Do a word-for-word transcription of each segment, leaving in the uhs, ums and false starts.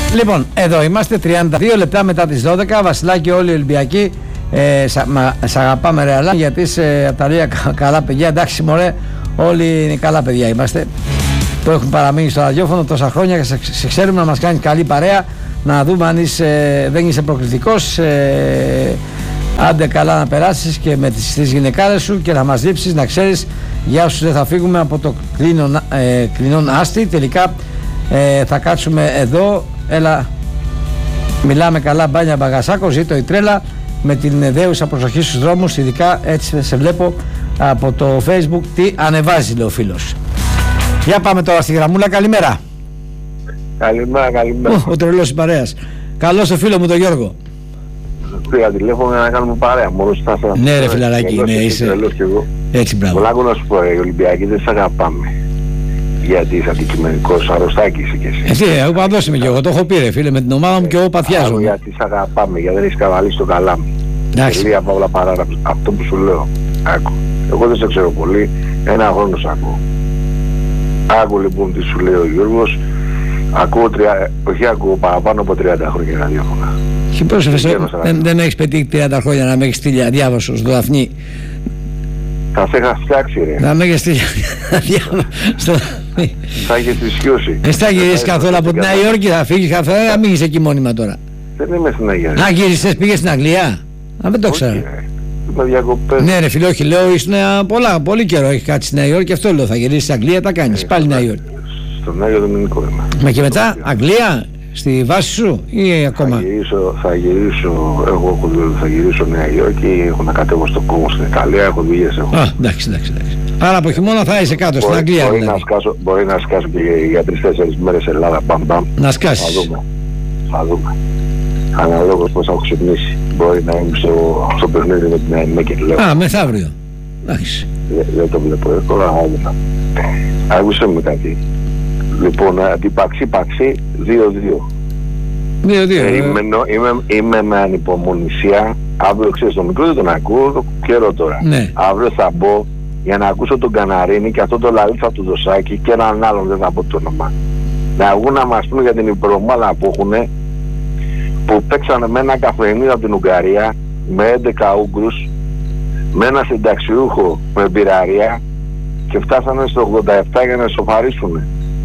Λοιπόν, εδώ είμαστε, τριάντα δύο λεπτά μετά τις δώδεκα. Βασιλάκη, όλοι οι Ολυμπιακοί. Ε, σ' σ' αγαπάμε ρε αλλά, γιατί είσαι από τα λίγα καλά παιδιά. Εντάξει μωρέ, όλοι είναι καλά παιδιά είμαστε, που έχουν παραμείνει στο ραδιόφωνο τόσα χρόνια και σε, σε ξέρουμε να μας κάνει καλή παρέα. Να δούμε αν είσαι, δεν είσαι προκριτικός, ε, άντε καλά να περάσεις και με τις, τις γυναικάρες σου και να μας λείψεις, να ξέρεις, για όσους δεν θα φύγουμε από το κλίνον, ε, κλίνον άστη. Τελικά ε, θα κάτσουμε εδώ, έλα, μιλάμε καλά Μπάνια Μπαγασάκο, ζήτω η τρέλα, με την δέουσα προσοχή στους δρόμους, ειδικά έτσι σε βλέπω από το Facebook τι ανεβάζει, λέει ο φίλος. Για πάμε τώρα στη γραμμούλα, καλημέρα. Καλημέρα, καλημέρα. Ο, ο τρελός της παρέας. Καλώς το φίλο μου τον Γιώργο. Πήγα τηλέφωνο να κάνουμε παρέα, μόνο στα σας. Ναι ρε φιλαράκι, ναι, είσαι. Έτσι, μπράβο. Πολλά να σου πω, οι Ολυμπιακοί δεν σ' αγαπάμε. Γιατί είσαι αντικειμενικός, αρρωστάκης είσαι κι εσύ. Εσύ, εγώ παντός είμαι κι εγώ, το έχω πει ρε φίλε, με την ομάδα μου και εγώ παθιάζω. Γιατί σ' αγαπάμε, γιατί δεν έχεις καβαλήσει το καλά μου. Τελεία παύλα παράγραφος. Αυτό που σου λέω, άκου. Εγώ δεν σε ξέρω πολύ, ένα χρόνο σ' ακούω. Άκου λοιπόν τι σου λέει ο Γιώργος. Ακούω τρία, όχι ακούω παραπάνω από τριάντα χρόνια ραδιόφωνα. Και πώς δεν, δεν έχεις πετύχει τριάντα χρόνια να με έχεις στείλει αδιάβασο στο Δαφνί. Θα σε είχα φτιάξει ρε. Να με έχεις στείλει στο Δαφνί. Θα έχεις θρησκειώσει. Δεν θα γυρίσεις καθόλου από την Νέα Υόρκη, θα φύγεις καθόλου, να μην είσαι εκεί μόνιμα τώρα. Δεν είμαι στην Νέα Υόρκη. Α, γύρισες, πήγες στην Αγγλία. Α, δεν το ξέρω. Ναι ρε φίλε, όχι, λέω ήσουν πολλά, πολύ καιρό έχει κάτσει στη Νέα Υόρκη, αυτό λέω, θα γυρίσεις στην Αγγλία, τα κάνεις, πάλι Νέα Υόρκη. Στον Άγιο Δομηνικό είμαι. Μα και μετά Αγγλία, στη βάση σου ή ακόμα? Θα γυρίσω, θα γυρίσω, εγώ έχω δουλειά, θα γυρίσω Νέα Υόρκη, έχω να κατέβω στο κόμμα στην Ιταλία, έχω δουλειές έχω. Α, εντάξει, εντάξει, εντάξει. Άρα από χειμώνα θα είσαι κάτω στην Αγγλία μπορεί, δηλαδή. Να σκάσω, μπορεί να σκάσω και για τρεις-τέσσερις μέρες Ελλάδα, μπαμ μπαμ. Να σκάσεις. Θα δούμε, θα δούμε. Αναλόγως πως έχω ξυπνήσει. Μπορεί να είμαι στο, στο παιχνίδι με την Αιμέκεν, λέω. Α, μεθαύριο. Εντάξει. Δεν, δεν το βλέπω εύκολα, αλλά άκουσε με κάτι. Λοιπόν, αντιπαξί παξί δύο δύο. δύο δύο. Ε, είμαι, είμαι, είμαι με ανυπομονησία. Αύριο ξέρεις το μικρό δεν τον ακούω, το ξέρω τώρα. Ναι. Αύριο θα μπω για να ακούσω τον Καναρίνη και αυτό το λαλίτσα του Δωσάκη και έναν άλλον, δεν θα πω το όνομα. Να βγουν να μας πούνε για την υπερομάδα που έχουν, που παίξανε με ένα καφενείο από την Ουγγαρία με έντεκα Ούγγρους, με ένα συνταξιούχο με μπειραρία και φτάσανε στο ογδόντα επτά για να σοφαρίσουν.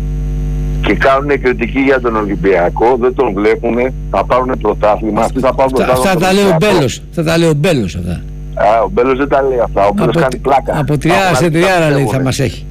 Και κάνουν κριτική για τον Ολυμπιακό, δεν τον βλέπουν, θα πάρουν πρωτάθλημα. Αυτοί θα πάρουν πρωτάθλημα. Αυτά τα λέει ο Μπέλος. Αυτά τα λέει ο Μπέλος αυτά. Α, ο Μπέλος δεν τα λέει αυτά. Ο Μπέλος κάνει πλάκα. Από τριάρα σε τριάρα λέει θα μας έχει.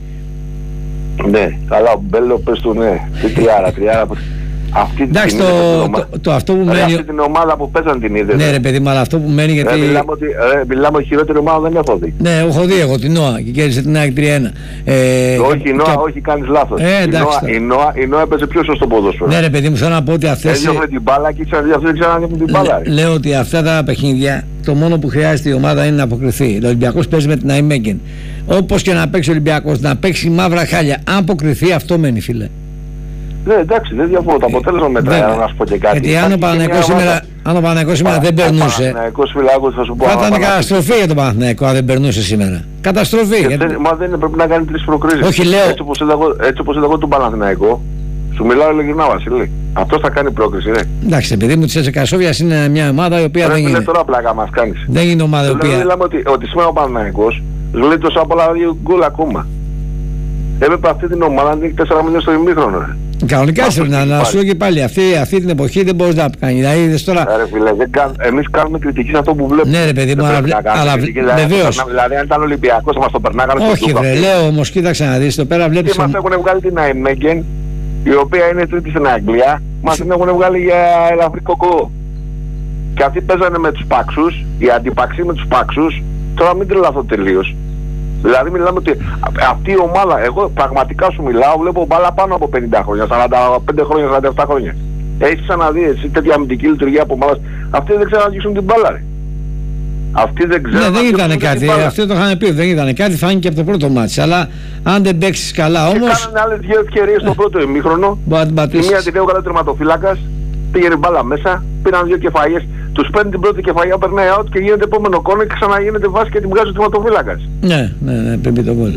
Ναι, καλά, ο Μπέλο πες του ναι. Τι τριάρα, τριάρα. Αυτή την Εντάξει, το, το, το, το αυτό που μένει. Αυτή την ομάδα που παίζαν την είδε. Ναι, ρε παιδί, αλλά αυτό που μένει γιατί. Ε, μιλάμε ότι ε, μιλάμε ότι χειρότερη ομάδα δεν έχω δει. Ναι, έχω δει εγώ την Νόα και κέρδισε την ΑΕΚ τρία ένα. Ε, όχι, η Νόα, και... όχι, κάνεις λάθος. Ε, η, Νόα, η, Νόα, η Νόα έπαιζε πιο σωστό ποδόσφαιρο. Ναι, ρε παιδί μου, θέλω να πω ότι αυτές. Έδιωχνε την μπάλα και δεν ξαναδιώχνε την μπάλα. Λέ, λέω ότι αυτά τα παιχνίδια το μόνο που χρειάζεται η ομάδα είναι να αποκριθεί. Ο Ολυμπιακός παίζει με την Αϊμέγεν. Όπως και να παίξει ο Ολυμπιακός, να παίξει μαύρα χάλια. Αν αποκριθεί, αυτό μένει, φίλε. Ναι, εντάξει, δεν διαφωνώ. Το αποτέλεσμα μετράει, να σου πω και κάτι. Γιατί αν ο Παναθηναϊκός σήμερα, αν ο Παναθηναϊκός σήμερα δεν περνούσε. Παναθηναϊκός φιλάκος, θα σου πω. Θα ήταν καταστροφή για τον Παναθηναϊκό αν δεν περνούσε σήμερα. Καταστροφή. Γιατί... Δεν, μα δεν είναι, πρέπει να κάνει τρεις προκρίσεις. Όχι, λέω. Έτσι όπως είδα εγώ, έτσι όπως είδα εγώ τον Παναθηναϊκό, σου μιλάω ειλικρινά, Βασίλη. Αυτός θα κάνει πρόκριση, ρε. Εντάξει, επειδή μου της Κασόβιας είναι μια ομάδα η οποία δεν είναι. Δεν τώρα πλάκα μας κάνεις. Δεν είναι ομάδα η οποία. Μιλάμε ότι, ότι σήμερα ο Παναθηναϊκός ζουλεί τόσα πολλά γκολ ακόμα. Έπρεπε αυτή την ομάδα να δίνει τέσσερα μήνες στο ημίχρονο, ρε. Κανονικά είσαι να, να σου λέω και πάλι αυτή, αυτή την εποχή δεν μπορείς να κάνει. Δηλαδή είδες τώρα. Ρε φίλε, δεν κάν, εμείς κάνουμε κριτική σε αυτό που βλέπουμε. Ναι, ρε παιδί μου, αλλά, αλλά βεβαίως. Δηλαδή, αν ήταν Ολυμπιακός θα μας το περνάγανε στο όχι, βρε, λέω όμως, κοίταξε να δεις το πέρα βλέπεις. Και μας έχουν βγάλει την Αϊμέγεν, η οποία είναι τρίτη στην Αγγλία, μας την έχουν βγάλει για ελαφρύ κοκό. Και αυτοί παίζανε με τους πάξους, οι αντιπαξοί με τους πάξους, τώρα μην τρελαθώ τελείως. Δηλαδή μιλάμε ότι αυτή η ομάδα, εγώ πραγματικά σου μιλάω, βλέπω μπάλα πάνω από πενήντα χρόνια, σαράντα πέντε χρόνια, σαράντα επτά χρόνια. Έχεις ξαναδεί εσύ τέτοια αμυντική λειτουργία από ομάδας. Αυτοί δεν ξέρουν να αγγίξουν την μπάλα, ρε. Αυτοί δεν ξέρουν. Ναι, δεν ήταν κάτι, αυτό το είχαν πει, δεν ήταν κάτι, φάνηκε από το πρώτο μάτι. Αλλά αν δεν παίξεις καλά όμως. Και κάνανε άλλες δύο ευκαιρίες στο πρώτο ημίχρονο. Η μία την έβγαλε τερματοφύλακας, πήγαινε μπάλα μέσα, πήραν δύο κεφαλιές. Τους παίρνει την πρώτη κεφαλιά, περνάει out και γίνεται επόμενο κόνο και ξαναγίνεται βάση και την βγάζει ο τερματοφύλακας. Ναι, ναι, ναι, πρέπει το κόλλο.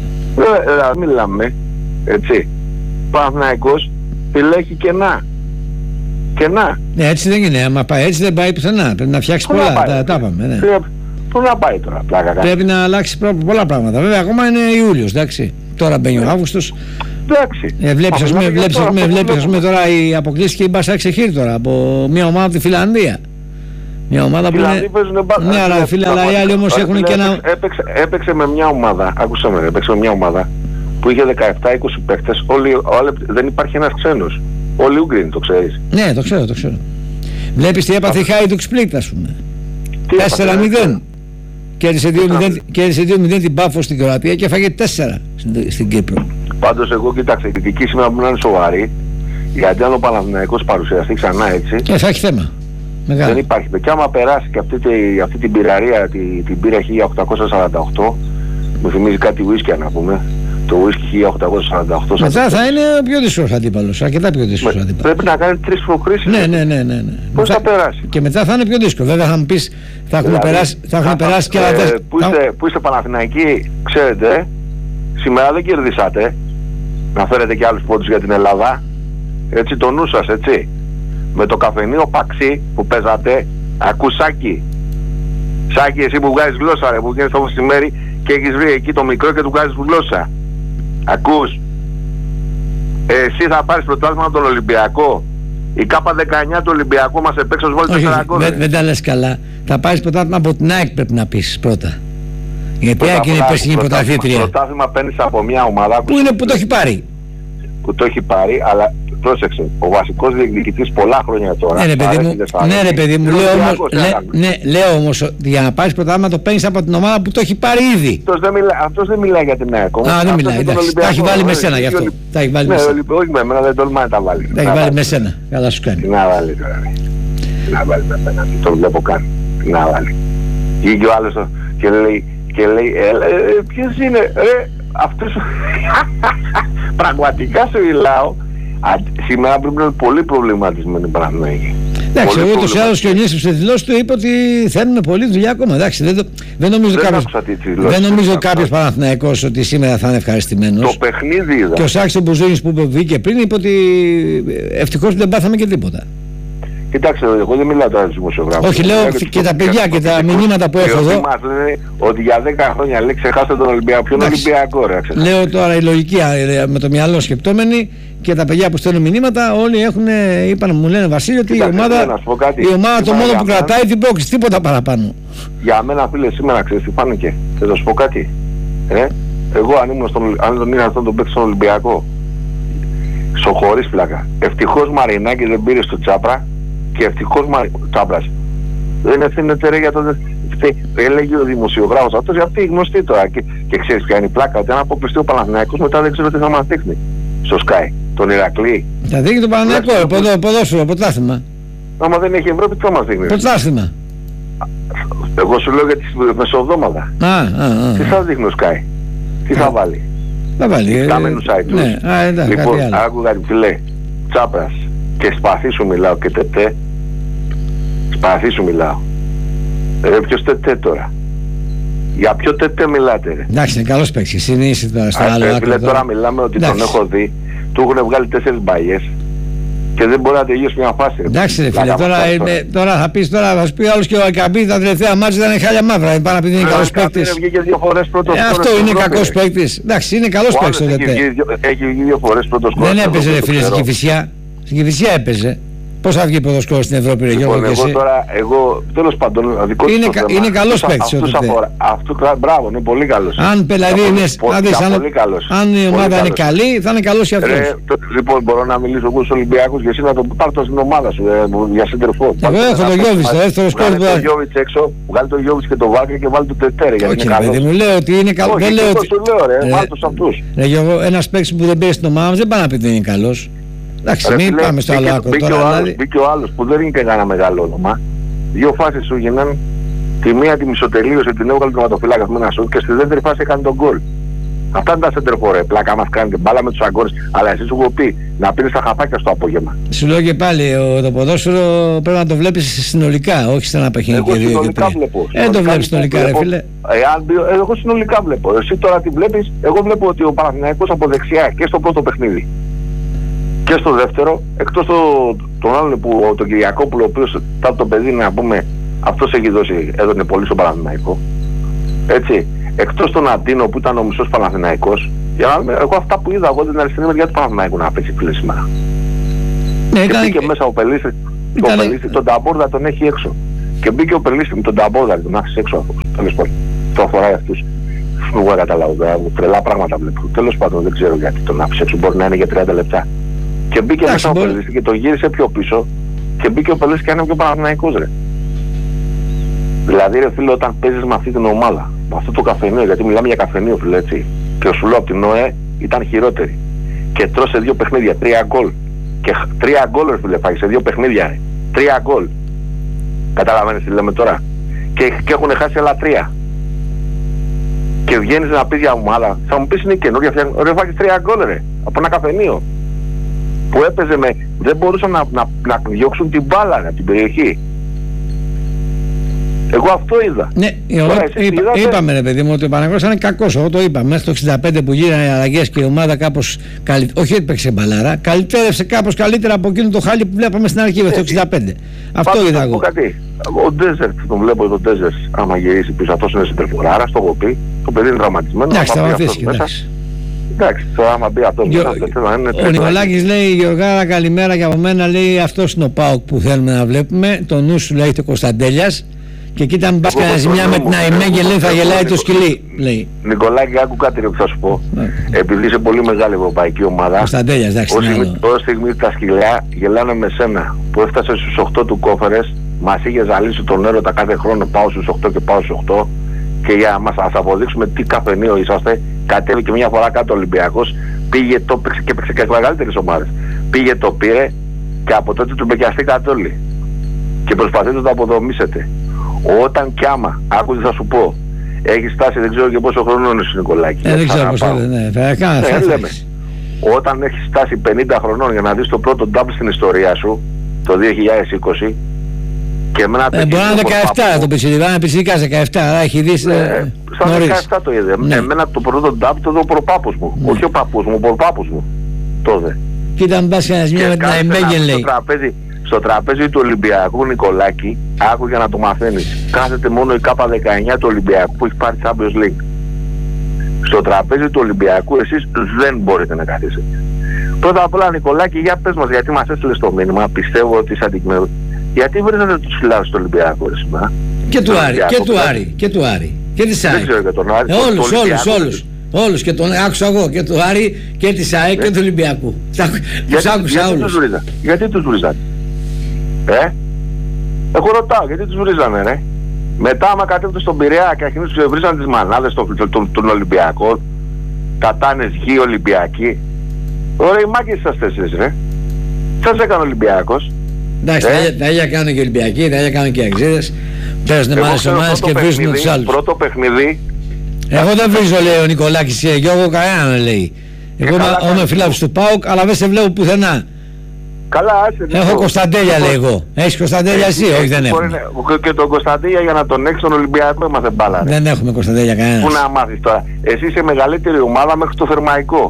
Ε, μιλάμε, έτσι. Παναθηναϊκός επιλέγει κενά. Και να. Ναι, έτσι δεν είναι. Άμα πάει έτσι δεν πάει πουθενά. Πρέπει να φτιάξει πολλά. πάει, τα, τα είπαμε. Ναι. Πού να πάει τώρα, πλάκα κάνει. Πρέπει να αλλάξει πολλά πράγματα. Βέβαια, ακόμα είναι Ιούλιος, εντάξει. Τώρα μπαίνει ο Αύγουστος. Εντάξει. Ε, βλέπεις, ας πούμε, βλέπεις, ας πούμε, βλέπεις, ας πούμε, τώρα η αποκλείστηκε η Μπάσα Εξεχήρ τώρα από μια ομάδα από τη Φιλανδία. Μια ομάδα που είναι... Ναι, αλλά φίλε, αλλά οι άλλοι όμως έχουν και ένα... Έπαιξε, έπαιξε με μια ομάδα, άκουσα με, έπαιξε με μια ομάδα που είχε δεκαεπτά είκοσι παίκτες, όλοι, όλοι, δεν υπάρχει ένας ξένος. Όλοι Ούγγρινοι, το ξέρεις. Ναι, το ξέρω, το ξέρω. Βλέπεις τι έπαθε η Χάιντουκ Σπλίτ, ας πούμε. τέσσερα μηδέν. Κέρδισε δύο μηδέν την Πάφο στην Κροατία και έφαγε τέσσερα στην Κύπρο. Πάντως εγώ κοίταξε, η κριτική σήμερα που να είναι σοβαρή, γιατί αν ο Παναθηναϊκός παρουσιαστεί ξανά έτσι, ε, θα έχει θέμα. Μεγάλο. Δεν υπάρχει. Και άμα περάσει και αυτή, τη, αυτή την πυραρία, τη, την πύρα χίλια οκτακόσια σαράντα οκτώ, μου θυμίζει κάτι ουίσκια να πούμε, το ουίσκι χίλια οκτακόσια σαράντα οκτώ. Μετά θα είναι ο πιο δύσκολος αντίπαλος, αρκετά πιο δύσκολος αντίπαλος. Πρέπει να κάνει τρεις προκρίσεις. Ναι, ναι, ναι, ναι, ναι. Πώς θα περάσει. Και μετά θα είναι πιο δύσκολο. Βέβαια θα μου πεις, θα έχουμε δηλαδή, περάσει, θα έχουμε περάσει και άλλα ε, που, είστε, που είστε Παναθηναϊκοί, ξέρετε, σήμερα δεν κερδίσατε να φέρετε και άλλους πόντους για την Ελλάδα. Έτσι το νου σας, έτσι. Με το καφενείο Παξί που παίζατε, ακούς Σάκη. Σάκη, εσύ που βγάζεις γλώσσα, ρε, που βγαίνεις το μεσημέρι και έχεις βρει εκεί το μικρό και του βγάζεις γλώσσα. Ακούς. Ε, εσύ θα πάρεις πρωτάθλημα από τον Ολυμπιακό. Η ΚΑΠΑ δεκαεννιά του Ολυμπιακού μας επέξω ως βόλτες τέσσερα γκολ. Δεν, δεν τα λες καλά. Θα πάρεις πρωτάθλημα από την ΑΕΚ, πρέπει να πεις πρώτα. Γιατί η ΑΕΚ είναι η περσινή πρωταθλήτρια. Πρωτάθλημα παίρνεις από μια ομάδα που, είναι, που το έχει πάρει. Που το έχει πάρει, αλλά πρόσεξε, ο βασικός διεκδικητής πολλά χρόνια τώρα. Ναι ρε παιδί μου, ναι, ρε, παιδί μου λέω, όμως, λέ, ναι, λέω όμως ότι για να πάρεις πρωτάθλημα το παίρνεις από την ομάδα που το έχει πάρει ήδη. Αυτός δεν, μιλά, αυτός δεν μιλάει για την ΑΕΚ. Α, δεν μιλάει, εντάξει, τα έχει βάλει με σένα γι' αυτό. Τα έχει βάλει ναι, με σένα. Όχι με εμένα, δεν τολμάει να τα βάλει. Τα έχει βάλει με σένα, καλά σου κάνει. Τι να βάλει τώρα, τι να βάλει με μένα, τον βλέπω καν, τι να βάλει. Βγήκε ο άλλος και λέει, και λέει, ποιος είναι, ρε, αυτός, πραγματικά σου μιλάω. Α, σήμερα πρέπει να είναι πολύ προβληματισμένοι Παναθηναϊκοί. Εντάξει, εγώ ούτως ή άλλως και ο Νίσης σε δηλώσεις του είπε ότι θέλουμε πολλή δουλειά ακόμα. Εντάξει, δεν, δεν νομίζω δεν κάποιος, δεν νομίζω κάποιος Παναθηναϊκός ότι σήμερα θα είναι ευχαριστημένος. Το παιχνίδι είδα. Και ο Σάκης Μπουζούνης που βγήκε πριν είπε ότι ευτυχώς δεν πάθαμε και τίποτα. Κοιτάξτε, εγώ δεν μιλάω τώρα στους δημοσιογράφους. Όχι, λέω και, και τα παιδιά και τα μηνύματα που έχω εδώ. Μας λένε ότι για δέκα χρόνια λέει ξεχάστε τον Ολυμπιακό. Ποιον Ολυμπιακό, ρε, ξεχάστε. Λέω τώρα η λογική με το μυαλό σκεπτόμενοι και τα παιδιά που στέλνουν μηνύματα όλοι έχουν, είπαν, μου λένε Βασίλη ότι η ομάδα, η ομάδα το μόνο που κρατάει την πρόκληση, τίποτα παραπάνω. Για μένα, φίλε, σήμερα ξέρεις τι φάνηκε. Θα σου πω κάτι. Ε? Εγώ αν ήμουν στον, αν τον είχα αυτόν τον παίκτη στον Ολυμπιακό, σοχωρείς πλάκα. Ευτυχώς Μαρινάκη δεν πήρε στο Τσάπρα. Και ευτυχώς Τσάπρας δεν ευθύνεται ρε για το... Έλεγε ο δημοσιογράφος αυτός για αυτή γνωστή τώρα και, και ξέρεις ποια είναι η πλάκα, ότι αν αποκλειστεί ο Παναθηναϊκός μετά δεν ξέρω τι θα μας δείχνει στο Sky, τον Ηρακλή. Θα δείχνει τον Παναθηναϊκό, ποδόσφαιρο, πρωτάθλημα. Άμα δεν έχει Ευρώπη τι θα μας δείχνει. Πρωτάθλημα. Εγώ σου λέω για τη μεσοβδόμαδα. Α, α, α. Τι θα δείχνει ο Sky, τι θα βάλει. Θα βάλει. Κάμενους site. Λοιπόν, άκουγα τι λέει, Τσάπρας. Και σπαθί σου μιλάω και τετέ. Σπαθί σου μιλάω. Ρε ποιος τετέ τώρα. Για ποιο τετέ μιλάτε ρε. Εντάξει είναι καλός παίξης. Είναι είσαι τώρα στο άλλο άκρο. Τώρα. τώρα μιλάμε ότι εντάξει. Τον έχω δει. Του έχουν βγάλει τέσσερις μπαγιές. Και δεν μπορεί να τελειώσει μια φάση. Εντάξει ρε φίλε. Τώρα, είναι, τώρα θα πεις τώρα θα σου πει άλλος και ο Ακαμπή τα τελευταία μάτια ήταν χάλια μαύρα. Πάνω επειδή είναι καλός παίκτης. Αυτό είναι κακός παίκτης. Εντάξει είναι καλός παίκτης ο τετέ. Έχει βγει δύο φορές πρώτος σκόρ. Δεν έπαιζε ρε φίλε στην Κηφισιά. Στην Κηφισιά έπαιζε. Πώς θα βγει ποδοσφαίρι στην Ευρώπη, ρε Γιώργο, και εσύ. Εγώ τώρα, εγώ, τέλος πάντων, δικό είναι, κα, είναι καλός παίκτης ο Τετέ. Μπράβο, είναι πολύ καλός. Αν δηλαδή είναι, αν η ομάδα είναι καλή, θα είναι καλός και αυτός. Λοιπόν, μπορώ να μιλήσω εγώ στους Ολυμπιακούς και εσύ να το πάρω στην ομάδα σου, για σεντερφόρ. Εγώ έχω τον Γιώβιτς, το δεύτερο σκόρ που... Βγάλει τον Γιώβιτς έξω, βγάλει τον Γιώβιτς και τον Βάγκερ και βάλει τον Τετέ, γιατί είναι καλός. Όχι, μου λέω ότι είναι καλός. Όχι, αυτό σου λέω, ρε, βάλ' τους αυτούς. Ρε Γιώργο, ένας παίκτης που δεν παίζει στην ομάδα μας δεν πάει να πει ότι είναι καλός. Εντάξει, μην πάμε στο άλλο άκρο τώρα. Δηλαδή. Μπήκε ο άλλος που δεν είναι και κανένα μεγάλο όνομα. Δύο φάσεις σου γίναν. Τη μία τη μισοτελείωσε, την έβγαλε το ματοφυλάκα με ένα σουτ και στη δεύτερη φάση έκανε τον γκολ. Αυτά είναι τα σεντερφόρ, πλάκα μας κάνετε μπάλα με τους αγκόρες. Αλλά εσύ σου έχω πει να πίνεις τα χαπάκια στο απόγευμα. Σου λέω και πάλι, ο, το ποδόσφαιρο πρέπει να το βλέπεις συνολικά, όχι σε ένα παιχνίδι και δύο και τρία. Δεν το βλέπεις συνολικά, ρε φίλε. Εγώ συνολικά βλέπω. Εσύ τώρα τι βλέπεις, εγώ βλέπω ότι ο Παναθηναϊκός από δεξιά και στο πρώτο παιχνίδι και στο δεύτερο, εκτός το, τον άλλον που, τον Κυριακόπουλο, ο οποίος ήταν το παιδί, να πούμε, αυτός έχει δώσει, έδωνε πολύ στον Παναθηναϊκό. Έτσι, εκτός τον Αντίνο που ήταν ο μισός Παναθηναϊκός, για να, εγώ αυτά που είδα εγώ την αριστερή μεριά του Παναθηναϊκού να παίξει φίλε σήμερα. Ναι, και μπήκε μέσα ο Πελίστης, ήταν... τον Ταμπόρδα τον έχει έξω. Και μπήκε ο Πελίστης με τον Ταμπόρδα, τον άφησε έξω αυτός. Τέλος πάντων, το αφορά αυτούς. Εγώ καταλάβω, τρελά πράγματα βλέπω. Τέλος πάντων, δεν ξέρω γιατί τον άφησε έξω, μπορεί να είναι για τριάντα λεπτά. Και μπήκε Άχι, μέσα μπορεί... ο Πελίστης και τον γύρισε πιο πίσω και μπήκε ο Πελίστης και είναι πιο Παναθηναϊκός, ρε. Δηλαδή, ρε φίλε, όταν παίζεις με αυτή την ομάδα, με αυτό το καφενείο, γιατί μιλάμε για καφενείο, φίλε, έτσι, και ο σου λέω από την ΟΕ ήταν χειρότερη. Και τρως σε δύο παιχνίδια, τρία γκολ. Και τρία γκολ, ρε φίλε, φάγει σε δύο παιχνίδια, ρε. Τρία γκολ. Καταλαβαίνεις τι λέμε τώρα. Και, και έχουν χάσει άλλα τρία. Και βγαίνεις να πεις για ομάδα, θα μου πεις είναι καινούργια, ρε, φάγεις τρία γκολ, ρε. Από ένα καφενείο. Που έπαιζε με, δεν μπορούσαν να, να, να διώξουν την μπάλα, ρε, από την περιοχή. Εγώ αυτό είδα. Ναι, εγώ, είπα, είπαμε ρε παιδί μου ότι ο Παναγιώτης ήταν κακός. Εγώ το είπα. Μέχρι το εξήντα πέντε που γίνανε οι αλλαγές και η ομάδα κάπως καλύτερα. Όχι ότι παίξε μπαλάρα. Καλυτέρευσε κάπως καλύτερα από εκείνο το χάλι που βλέπαμε στην αρχή, ε, το εξήντα πέντε. Αυτό είδα εγώ. Κάτι. Ο Ντέζερτ, τον βλέπω τον Ντέζερτ. Άμα γυρίσει πίσω, αυτός είναι συντρεφοράρα, το έχω πει. Το παιδί είναι τραυματισμένο. Εντάξει, θα βαθίσει. Εντάξει, τώρα άμα μπει αυτός Γιο... μέσα. Ο Νικολάκης λέει: Γιωργάρα, καλημέρα και από μένα. Λέει: αυτός είναι ο ΠΑΟΚ που θέλουμε να βλέπουμε. Το νου σου λέει το Κωνσταντέλιας. Και κοίτα μην πας κανένα ζημιά με την ΑΕΜΕ και λέει θα γελάει το σκυλί, λέει. Νικολάκη, άκου κάτι που θα σου πω. Ναι. Επειδή είσαι πολύ μεγάλη ευρωπαϊκή ομάδα, Κωνσταντέλιας, εντάξει, ως στιγμή τα σκυλιά γελάνε με σένα που έφτασε στους οκτώ του κόφερες, μας είχε ζαλίσει τον έρωτα κάθε χρόνο, πάω στους οκτώ και πάω στους οκτώ και για να μας αποδείξουμε τι καφενείο είσαστε, κατέβηκε μια φορά κάτω ο Ολυμπιακός, πήγε το παίξε και παίξε και μεγαλύτερες ομάδες. Πήγε το πήρε και από τότε του μπεκιαστήκατε όλοι και προσπαθείτε να το αποδομήσετε. Όταν κι άμα, άκου τι θα σου πω, έχει φτάσει, δεν ξέρω και πόσο χρόνο είναι ο Νικολάκη. Ε, δεν ξέρω πόσο, ναι, θα κάνω, ναι, λέμε. Όταν έχει φτάσει πενήντα χρονών για να δεις το πρώτο double στην ιστορία σου, το δύο χιλιάδες είκοσι, και εμένα ε, μπορεί να είναι δεκαεπτά το πιτσιρικά, είναι πιτσιρικάς δεκαεπτά, αλλά έχει δει ε, στα δεκαεπτά το είδε. Ναι. Εμένα το πρώτο double το δω ο προπάπους μου, ναι. Όχι ο παππούς μου, ο προπάπους μου, τότε. Κοίτα μην πας κανένας μία με την ΑΕΜΕΓΕ λέει. Στο τραπέζι του Ολυμπιακού, Νικολάκη, άκου για να το μαθαίνεις, κάθεται μόνο η ΚΑΠΑ δεκαεννιά του Ολυμπιακού που έχει πάρει Champions League. Στο τραπέζι του Ολυμπιακού εσείς δεν μπορείτε να καθίσετε. Πρώτα απ' όλα, Νικολάκη, για πες μας, γιατί μας έστειλες το μήνυμα, πιστεύω ότι είσαι αντικειμενικός. Γιατί βρίζατε τους φιλάδους του Ολυμπιακού σήμερα. Και του Άρη, και του Άρη, και του Άρη. Και της ΑΕΚ. Δεν ξέρω για τον Άρη. Ε, όλους, όλους, όλους. Όλους και τον άκουσα εγώ και του Άρη και της ΑΕΚ και του Ολυμπιακού. Τους άκουσα όλους. Γιατί τους βρίζατε. Ε, εγώ ρωτάω γιατί τους βρίζανε, ρε. Μετά άμα κατέβετε στον Πειραιά και αρχινούς τους βρίζανε τις μανάδες των Ολυμπιακών, κατάνες γη Ολυμπιακοί. Ωραία, οι μάκες σας τέσσερις, ρε. Σας έκανε Ολυμπιακός. Εντάξει, ε? τα ίδια κάνουν και Ολυμπιακοί, τα ίδια κάνουν και οι Αξίδες. Παίρνουν μάλλες ομάδες και βρίζουν τους άλλους. Πρώτο παιχνίδι. Εγώ δεν βρίζω, λέει ο Νικολάκης, και εγώ κανέναν, λέει. Εγώ είμαι φίλος του ΠΑΟΚ, αλλά δεν σε βλέπω πουθενά. Καλά, άσε. Έχω Κωνσταντέλια, λέει εγώ. Έχεις Κωνσταντέλια εσύ, όχι δεν έχω. Και τον Κωνσταντέλια για να τον έχεις τον Ολυμπιακό έμαθε μπάλα. Δεν έχουμε Κωνσταντέλια κανένας. Πού να μάθεις τώρα. Εσύ είσαι μεγαλύτερη ομάδα μέχρι το Θερμαϊκό.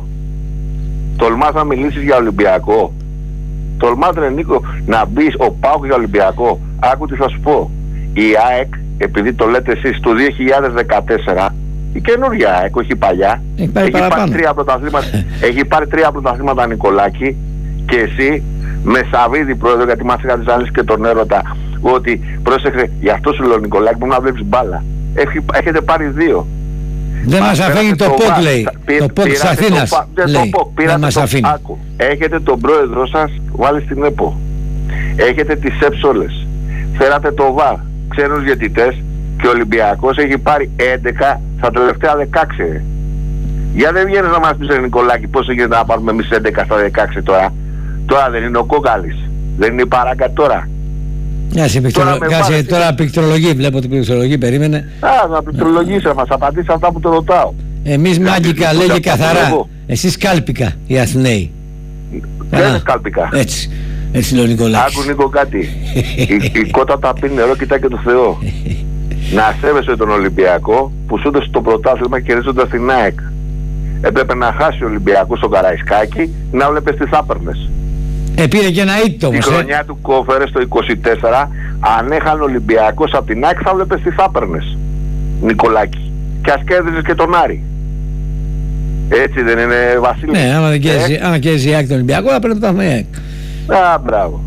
Τολμάς να μιλήσεις για Ολυμπιακό. Τολμάς, ρε Νίκο, να μπεις ο ΠΑΟΚ για Ολυμπιακό. Άκου τι θα σου πω. Η ΑΕΚ, επειδή το λέτε εσείς, το δύο χιλιάδες δεκατέσσερα, η καινούργια ΑΕΚ, όχι παλιά, έχει πάρει, έχει πάρει τρία πρωταθλήματα. Έχει πάρει τρία πρωταθλήματα, Νικολάκη. Και εσύ με Σαββίδη πρόεδρο, γιατί μας είχατε ζάλισει και τον έρωτα, ότι πρόσεχε, γι' αυτό σου λέω Νικολάκη, που να βλέπεις μπάλα. Έχει, έχετε πάρει δύο. Δεν μας αφήνει το ΠΟΚ, λέει. Το ΠΟΚ της Αθήνας, λέει. Δεν μας αφήνει. Έχετε τον πρόεδρο σας βάλει στην ΕΠΟ. Έχετε τις ΣΕΠΣ όλες. Φέρατε το ΒΑΡ, ξένους διαιτητές, και ο Ολυμπιακός έχει πάρει έντεκα στα τελευταία δεκαέξι. Για δεν βγαίνεις να μας πεις, ρε Νικολάκη, πώς γίνεται να πάρουμε εμείς έντεκα στα δεκαέξι τώρα. Τώρα δεν είναι ο Κόκαλης, δεν είναι η Παράγκα τώρα. Κάτσε τώρα, τώρα πληκτρολογεί, βλέπω την πληκτρολογεί, περίμενε. Α, να πληκτρολογήσει, να μας απαντήσει αυτά που το ρωτάω. Εμείς μάγκικα, λέγε καθαρά. Εσείς κάλπικα, οι Αθηναίοι. Δεν είναι κάλπικα. Έτσι, έτσι λέει ο Νικολάκης. Άκου Νίκο κάτι. η, η κότα τα πίνει νερό, κοιτάει και το Θεό. Να σέβεσαι τον Ολυμπιακό που σου έδωσε το πρωτάθλημα κερδίζοντας την ΑΕΚ. Έπρεπε να χάσει ο Ολυμπιακός στο Καραϊσκάκι, να βλέπεις τι θα έπαιρνες. Ε, πήρε και ένα ήττο όμως. Τη χρονιά ε. του Κόφερε στο είκοσι τέσσερα, αν έχανε Ολυμπιακός από την ΑΕΚ θα βλέπεις τι θα έπαιρνες, Νικολάκη. Και ας κέρδιζες και τον Άρη. Έτσι δεν είναι, Βασίλη? Ναι, άμα δεν κέρδιζε, ε? άμα κέρδιζε η ΑΕΚ τον Ολυμπιακό θα παίρνει το πρωτάθλημα η ΑΕΚ. Α, μπράβο.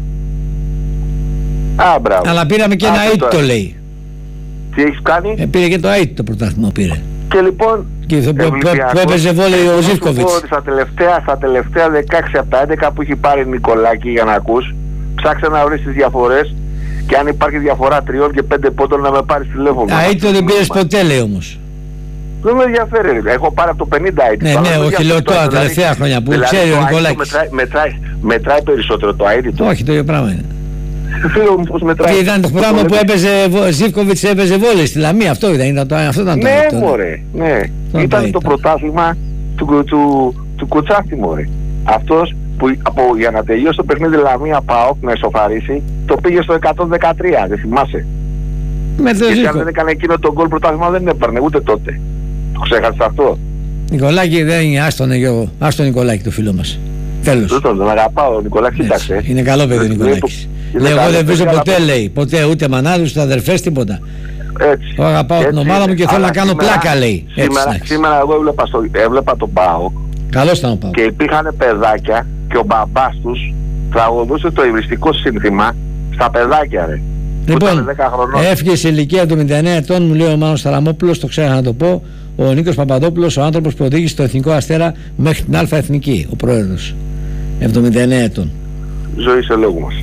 Α, μπράβο. Αλλά πήραμε και Α, ένα ήττο, λέει. Τι έχεις κάνει? Ε, πήρε και το ΑΕΤ το πρωτάθλημα, πήρε. Και λοιπόν, και που, που, που έπαιζε βόλεϊ ο Ζίβκοβιτς. Στα τελευταία, στα τελευταία δεκαέξι από τα έντεκα που έχει πάρει Νικολάκη, για να ακούς, ψάξε να βρεις τις διαφορές και αν υπάρχει διαφορά τριών και πέντε πόντων να με πάρεις τηλέφωνο. ΑΕΤ δεν πήρες ποτέ, λέει όμως. Δεν με ενδιαφέρει, έχω πάρει από το πενήντα ΑΕΤ. Ναι, ναι, όχι, λέω τώρα, τελευταία χρόνια που δηλαδή, ξέρει ο Νικολάκης. Μετράει, μετράει, μετράει περισσότερο το ΑΕΤ. Όχι, το ίδιο πράγμα είναι. Φίλο μου, πώς μετράει. Και ήταν το πράγμα που έπαιζε, Ζίβκοβιτς έπαιζε βόλεϊ στη Λαμία, αυτό ήταν, ήταν το, αυτό ήταν το. Ναι, μωρέ, ναι. Ήταν, ήταν το πρωτάθλημα του, του, του, του Κουτσάφτη, μωρέ. Αυτός που από, για να τελειώσει το παιχνίδι Λαμία ΠΑΟΚ να ισοφαρίσει, το πήγε στο εκατόν δεκατρία, δεν θυμάσαι? Με το και αν δεν έκανε εκείνο το γκολ πρωτάθλημα δεν έπαιρνε ούτε τότε. Το ξέχασες αυτό? Νικολάκη δεν είναι, άστον Γιώργο, άστον Νικολάκη το φίλο μας. Τέλος. Δεν τον αγαπάω, ο Νικολάκης, κοίταξε. Είναι καλό παιδί ο Νικολάκης. Λέει, εγώ δεν βρίζω ποτέ, λέει, ποτέ ούτε μανάδους, ούτε αδερφές, τίποτα. Έτσι. Εγώ αγαπάω την ομάδα μου και θέλω να κάνω σήμερα, πλάκα, λέει. Σήμερα, έτσι, σήμερα εγώ έβλεπα, στο, έβλεπα τον ΠΑΟΚ. Καλώς ήταν ο ΠΑΟΚ. Και υπήρχαν παιδάκια και ο μπαμπάς τους τραγουδούσε το υβριστικό σύνθημα στα παιδάκια, ρε. Λοιπόν, έφυγε σε ηλικία του εβδομήντα εννέα ετών, μου λέει ο Μάνος Ταραμόπουλος, το ξέχασα να το πω, ο Νίκος Παπαδόπουλος, ο άνθρωπος που οδήγησε το Εθνικό Αστέρα μέχρι την Α' Εθνική, ο πρόεδρος. εβδομήντα εννέα ετών. Ζωή σε λόγου μας.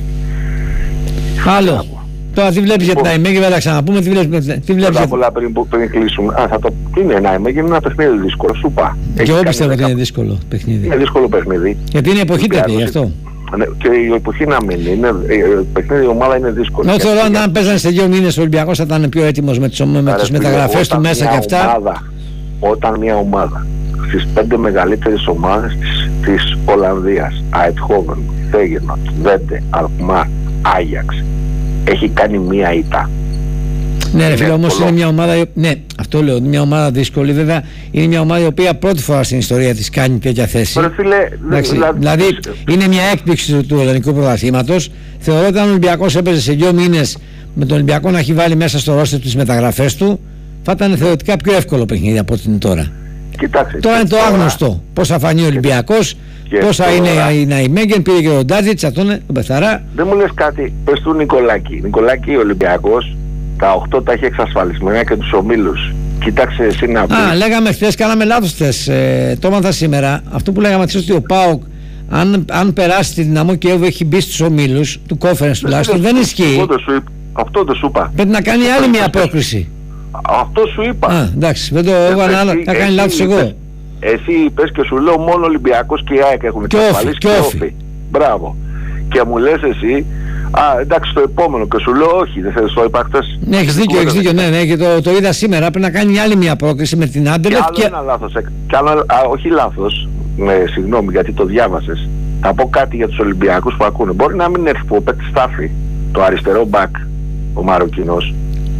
Άλλο. Τώρα τι βλέπεις για την ΑΕΜΕ, θα ξαναπούμε, τι βλέπεις. Τι βλέπεις για... πολλά πριν, πριν κλείσουμε. Α, θα το... Τι είναι ένα ΑΕΜΕ, είναι ένα παιχνίδι δύσκολο, σου είπα. Και εγώ πιστεύω ότι είναι δύσκολο παιχνίδι. Είναι δύσκολο παιχνίδι. Γιατί είναι εποχή τέτοια, γι' αυτό. Ναι, και η εποχή να μείνει, είναι, η παιχνίδι, η ομάδα είναι δύσκολη. Εγώ θεωρώ αν παίζανε σε δύο μήνες ο Ολυμπιακός θα ήταν πιο έτοιμος με τις, με τις μεταγραφές του μέσα και αυτά. Ομάδα, όταν μια ομάδα στις πέντε μεγαλύτερες ομάδες της, της Ολλανδίας, Αιτχόβεν, Φέγενοτ, Βέντε, Αλκμάρ, Άγιαξ, έχει κάνει μία ήττα. Ναι, ρε φίλε, όμως είναι μια ομάδα. Ναι, αυτό λέω. Μια ομάδα δύσκολη, βέβαια. Είναι μια ομάδα η οποία πρώτη φορά στην ιστορία της κάνει τέτοια θέση. Ρε φίλε, εντάξει, δηλαδή, δηλαδή είναι μια έκπληξη του, του ελληνικού πρωταθλήματος. Θεωρώ ότι αν ο Ολυμπιακός έπαιζε σε δύο μήνες με τον Ολυμπιακό να έχει βάλει μέσα στο ρόστερ τις μεταγραφές του, θα ήταν θεωρητικά πιο εύκολο παιχνίδι από ό,τι είναι τώρα. Κοιτάξτε, τώρα είναι το άγνωστο. Πώς θα φανεί ο Ολυμπιακός, πόσα τώρα... είναι η Ναϊμέγγεν, πήρε και τον Ντάτζιτς, αυτόν τον Πεθαρά. Δεν μου λες κάτι, πες του Νικολάκη. Νικολάκη, ο Ολυμπιακός τα οκτώ τα έχει εξασφαλισμένα και τους ομίλους. Κοίταξε εσύ να πεις. Α, λέγαμε χθες, κάναμε λάθος χθες. Ε, το έμαθα σήμερα. Αυτό που λέγαμε ότι ο ΠΑΟΚ, αν, αν περάσει τη Δυναμό Κιέβου, έχει μπει στους ομίλους του Conference τουλάχιστον, δεν ισχύει. Αυτό το σου είπα. Πρέπει να κάνει άλλη μια πρόκριση. Αυτό σου είπα. Α, εντάξει, δεν το έβαλα άλλο. Θα κάνει λάθος εγώ. Εσύ είπες και σου λέω μόνο Ολυμπιακός και η ΑΕΚ έχουν εξασφαλίσει και όφι. Μπράβο. Και μου λες εσύ, α, εντάξει, το επόμενο, και σου λέω όχι, δεν θέλεις το είπα χθες. Ναι, έχεις δίκιο, έχεις δίκιο, ναι, ναι, και το, το είδα σήμερα. Πρέπει να κάνει άλλη μια πρόκριση με την Άντερλεχτ. Και άλλο και... ένα λάθος, και άλλο, α, όχι λάθος, με συγγνώμη γιατί το διάβασες. Θα πω κάτι για τους Ολυμπιακούς που ακούνε. Μπορεί να μην έρθει που ο παίκτης Στάφη, το αριστερό μπακ, ο Μαροκινός.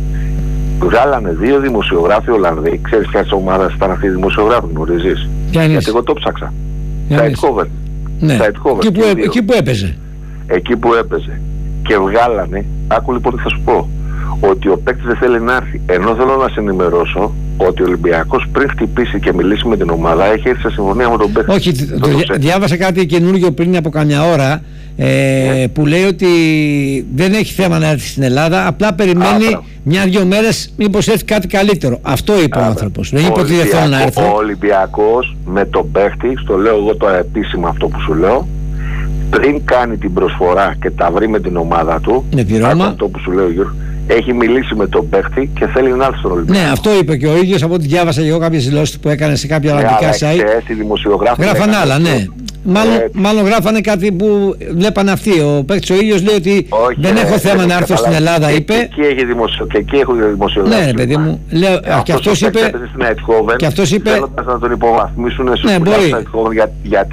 Βγάλανε δύο δημοσιογράφοι Ολλανδοί. Ξέρεις ποιας ομάδας ήταν αυτοί οι δημοσιογράφοι, γνωρίζεις? Γιατί εγώ το ψάξα. Στα Αιτχόβεν. Ναι. Εκεί που, εκεί που έπαιζε. Εκεί που έπαιζε. Και βγάλανε, άκου λοιπόν τι θα σου πω, ότι ο παίκτης δεν θέλει να έρθει. Ενώ θέλω να σε ενημερώσω ότι ο Ολυμπιακός πριν χτυπήσει και μιλήσει με την ομάδα έχει έρθει σε συμφωνία με τον παίκτη. Όχι, το το διά, διάβασα κάτι καινούργιο πριν από καμιά ώρα ε, yeah. που λέει ότι δεν έχει θέμα να έρθει στην Ελλάδα, απλά περιμένει ah, μια-δυο μέρες μήπως έρθει κάτι καλύτερο. Αυτό είπε ah, ο άνθρωπος. Δεν είπε ότι δεν θέλω να έρθω. Ο Ολυμπιακός με τον παίκτη, στο λέω εγώ το επίσημα αυτό που σου λέω, πριν κάνει την προσφορά και τα βρει με την ομάδα του, αυτό που σου λέω Γιώργο, έχει μιλήσει με τον παίχτη και θέλει να έρθει στον Ολυμπιακό. Ναι, αυτό είπε και ο ίδιος, από ό,τι διάβασα και εγώ κάποιες δηλώσεις που έκανε σε κάποια ολλανδικά site. Γράφανε άλλα, ναι. Μάλλον, μάλλον γράφανε κάτι που βλέπανε αυτοί. Ο παίκτης ο ίδιος λέει ότι όχι, δεν έχω θέμα να έρθω στην Ελλάδα, είπε. Και εκεί έχει δημοσιο... δημοσιογράφηση. Ναι, παιδί μου. Λέω, και αυτός είπε. Και αυτός είπε. Θέλοντας να τον υποβαθμίσουν ναι, γιατί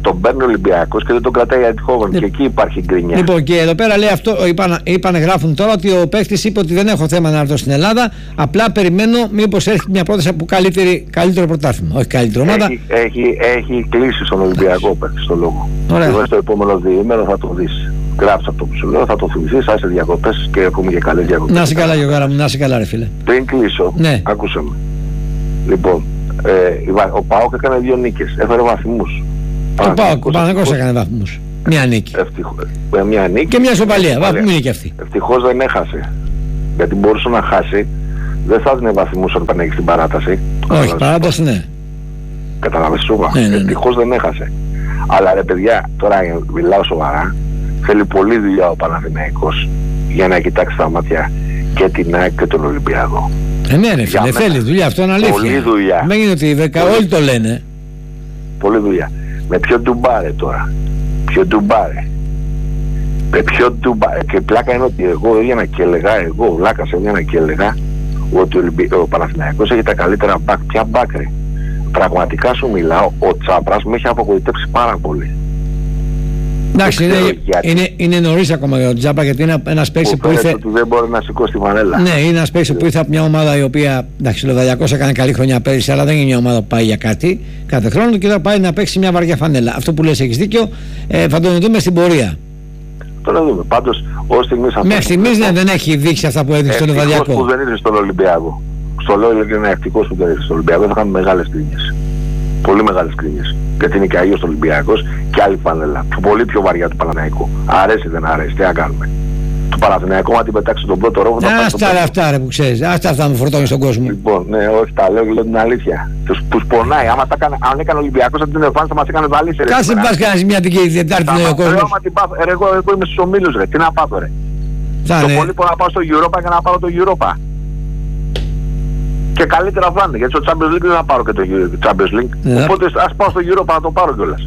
τον παίρνει ο Ολυμπιακός και δεν τον κρατάει για Eindhoven. Ναι. Και εκεί υπάρχει γκρινιά. Λοιπόν, και εδώ πέρα λέει αυτό, είπαν, είπαν, γράφουν τώρα ότι ο παίκτης είπε ότι δεν έχω θέμα να έρθω στην Ελλάδα. Απλά περιμένω μήπως έρθει μια πρόταση από καλύτερη, καλύτερο πρωτάθλημα. Όχι καλύτερη ομάδα. Έχει, έχει, έχει κλείσει στον Ολυμπιακό παίκτη στο λόγο. Εγώ στο επόμενο διήμερο θα το δεις. Γράψε αυτό που σου λέω, θα το θυμηθείς, άσε διακοπές και έχουμε και καλές διακοπές. Να είσαι καλά, Γιωργάρα μου, να είσαι καλά, ρε φίλε. Πριν κλείσω, ναι. Άκουσε με. Λοιπόν, ε, ο ΠΑΟΚ έκανε δύο νίκες, έφερε βαθμούς. Ο ΠΑΟΚ, ο Παναθηναϊκός έκανε βαθμούς. Μια νίκη. Ευτυχώς, μια νίκη. Και μια σοπαλία, βαθμού είναι και αυτή. Ευτυχώς δεν έχασε. Γιατί μπορούσε να χάσει, δεν θα δίνει βαθμούς όταν πανέγει στην παράταση. Όχι, παράταση ναι. Καταλαβες σούβα. Ναι, ναι, ναι. Ευτυχώς δεν έχασε. Αλλά ρε παιδιά, τώρα μιλάω σοβαρά. Θέλει πολλή δουλειά ο Παναθηναϊκός για να κοιτάξει τα μάτια και την ΑΕΚ και τον Ολυμπιακό. Ε, ναι, ρε φίλε, θέλει δουλειά, αυτό είναι αλήθεια. Πολλή δουλειά. Δεν είναι ότι δέκα, όλοι το λένε. Πολλή δουλειά. Με ποιο ντουμπάρε τώρα. Ποιο ντουμπάρε. Με ποιο ντουμπάρε. Και πλάκα είναι ότι εγώ έβγαινα και έλεγα, εγώ ο Λάκας έβγαινα και έλεγα ότι ο, ο Παναθηναϊκός έχει τα καλύτερα μπακ. Ποια μπακ ρε. Πραγματικά σου μιλάω, ο Τσάπρας με έχει απογοητεύσει πάρα πολύ. Εντάξει, είναι, είναι, είναι νωρίς ακόμα για τον Τζάπα γιατί είναι ένας παίκτης που ήρθε. Ότι δεν μπορεί να σηκώσει τη φανέλα. Ναι, είναι ένας παίκτης που ήρθε από μια ομάδα η οποία. Εντάξει, ο Λοδαλιακός έκανε καλή χρονιά πέρυσι, αλλά δεν είναι μια ομάδα που πάει για κάτι κάθε χρόνο και θα πάει να παίξει μια βαριά φανέλα. Αυτό που λες έχεις δίκιο, ε, θα τον δούμε στην πορεία. Τώρα δούμε. Πάντως, ως στιγμής αυτό. Μέχρι στιγμής ναι, δεν έχει δείξει αυτά που έδειξε στο Λοδαλιακό. Ευτυχώς που δεν ήρθε στον Ολυμπιακό. Στο λέω είναι ευτυχώς που δεν ήρθε στον Ολυμπιακό, θα είχαμε μεγάλες κρίνιες. Πολύ μεγάλες κρίνιες. Γιατί είναι και Αγίος Ολυμπιακός και άλλη φανέλα. Πολύ πιο βαριά του Παναθηναϊκού. Αρέσει δεν αρέσει, τι να κάνουμε. Του Παναθηναϊκού, αν την πετάξει τον πρώτο ρόβο. Άστα ρε αυτά ρε που ξέρεις. Άστα αυτά μου φορτώνει στον κόσμο. Λοιπόν, ναι, όχι, τα λέω και λέω την αλήθεια. Τους, τους πονάει. Άμα τα κάνε, αν έκανε Ολυμπιακός, αν την εμφάνιση θα μας έκανε βαλίσει. Κάτσε πας κανένας μια την Τετάρτη λέει ο κόσμος. Εγώ είμαι στους ομίλους ρε. Τι να πάω ρε. Το πολύ μπορώ να πάω στο Europa και να πάρω το Europa. Και καλύτερα θα είναι, γιατί στο Champions League δεν θα πάρω και το Champions League. Yeah. Οπότε ας πάω στο Europa να το πάρω κιόλας.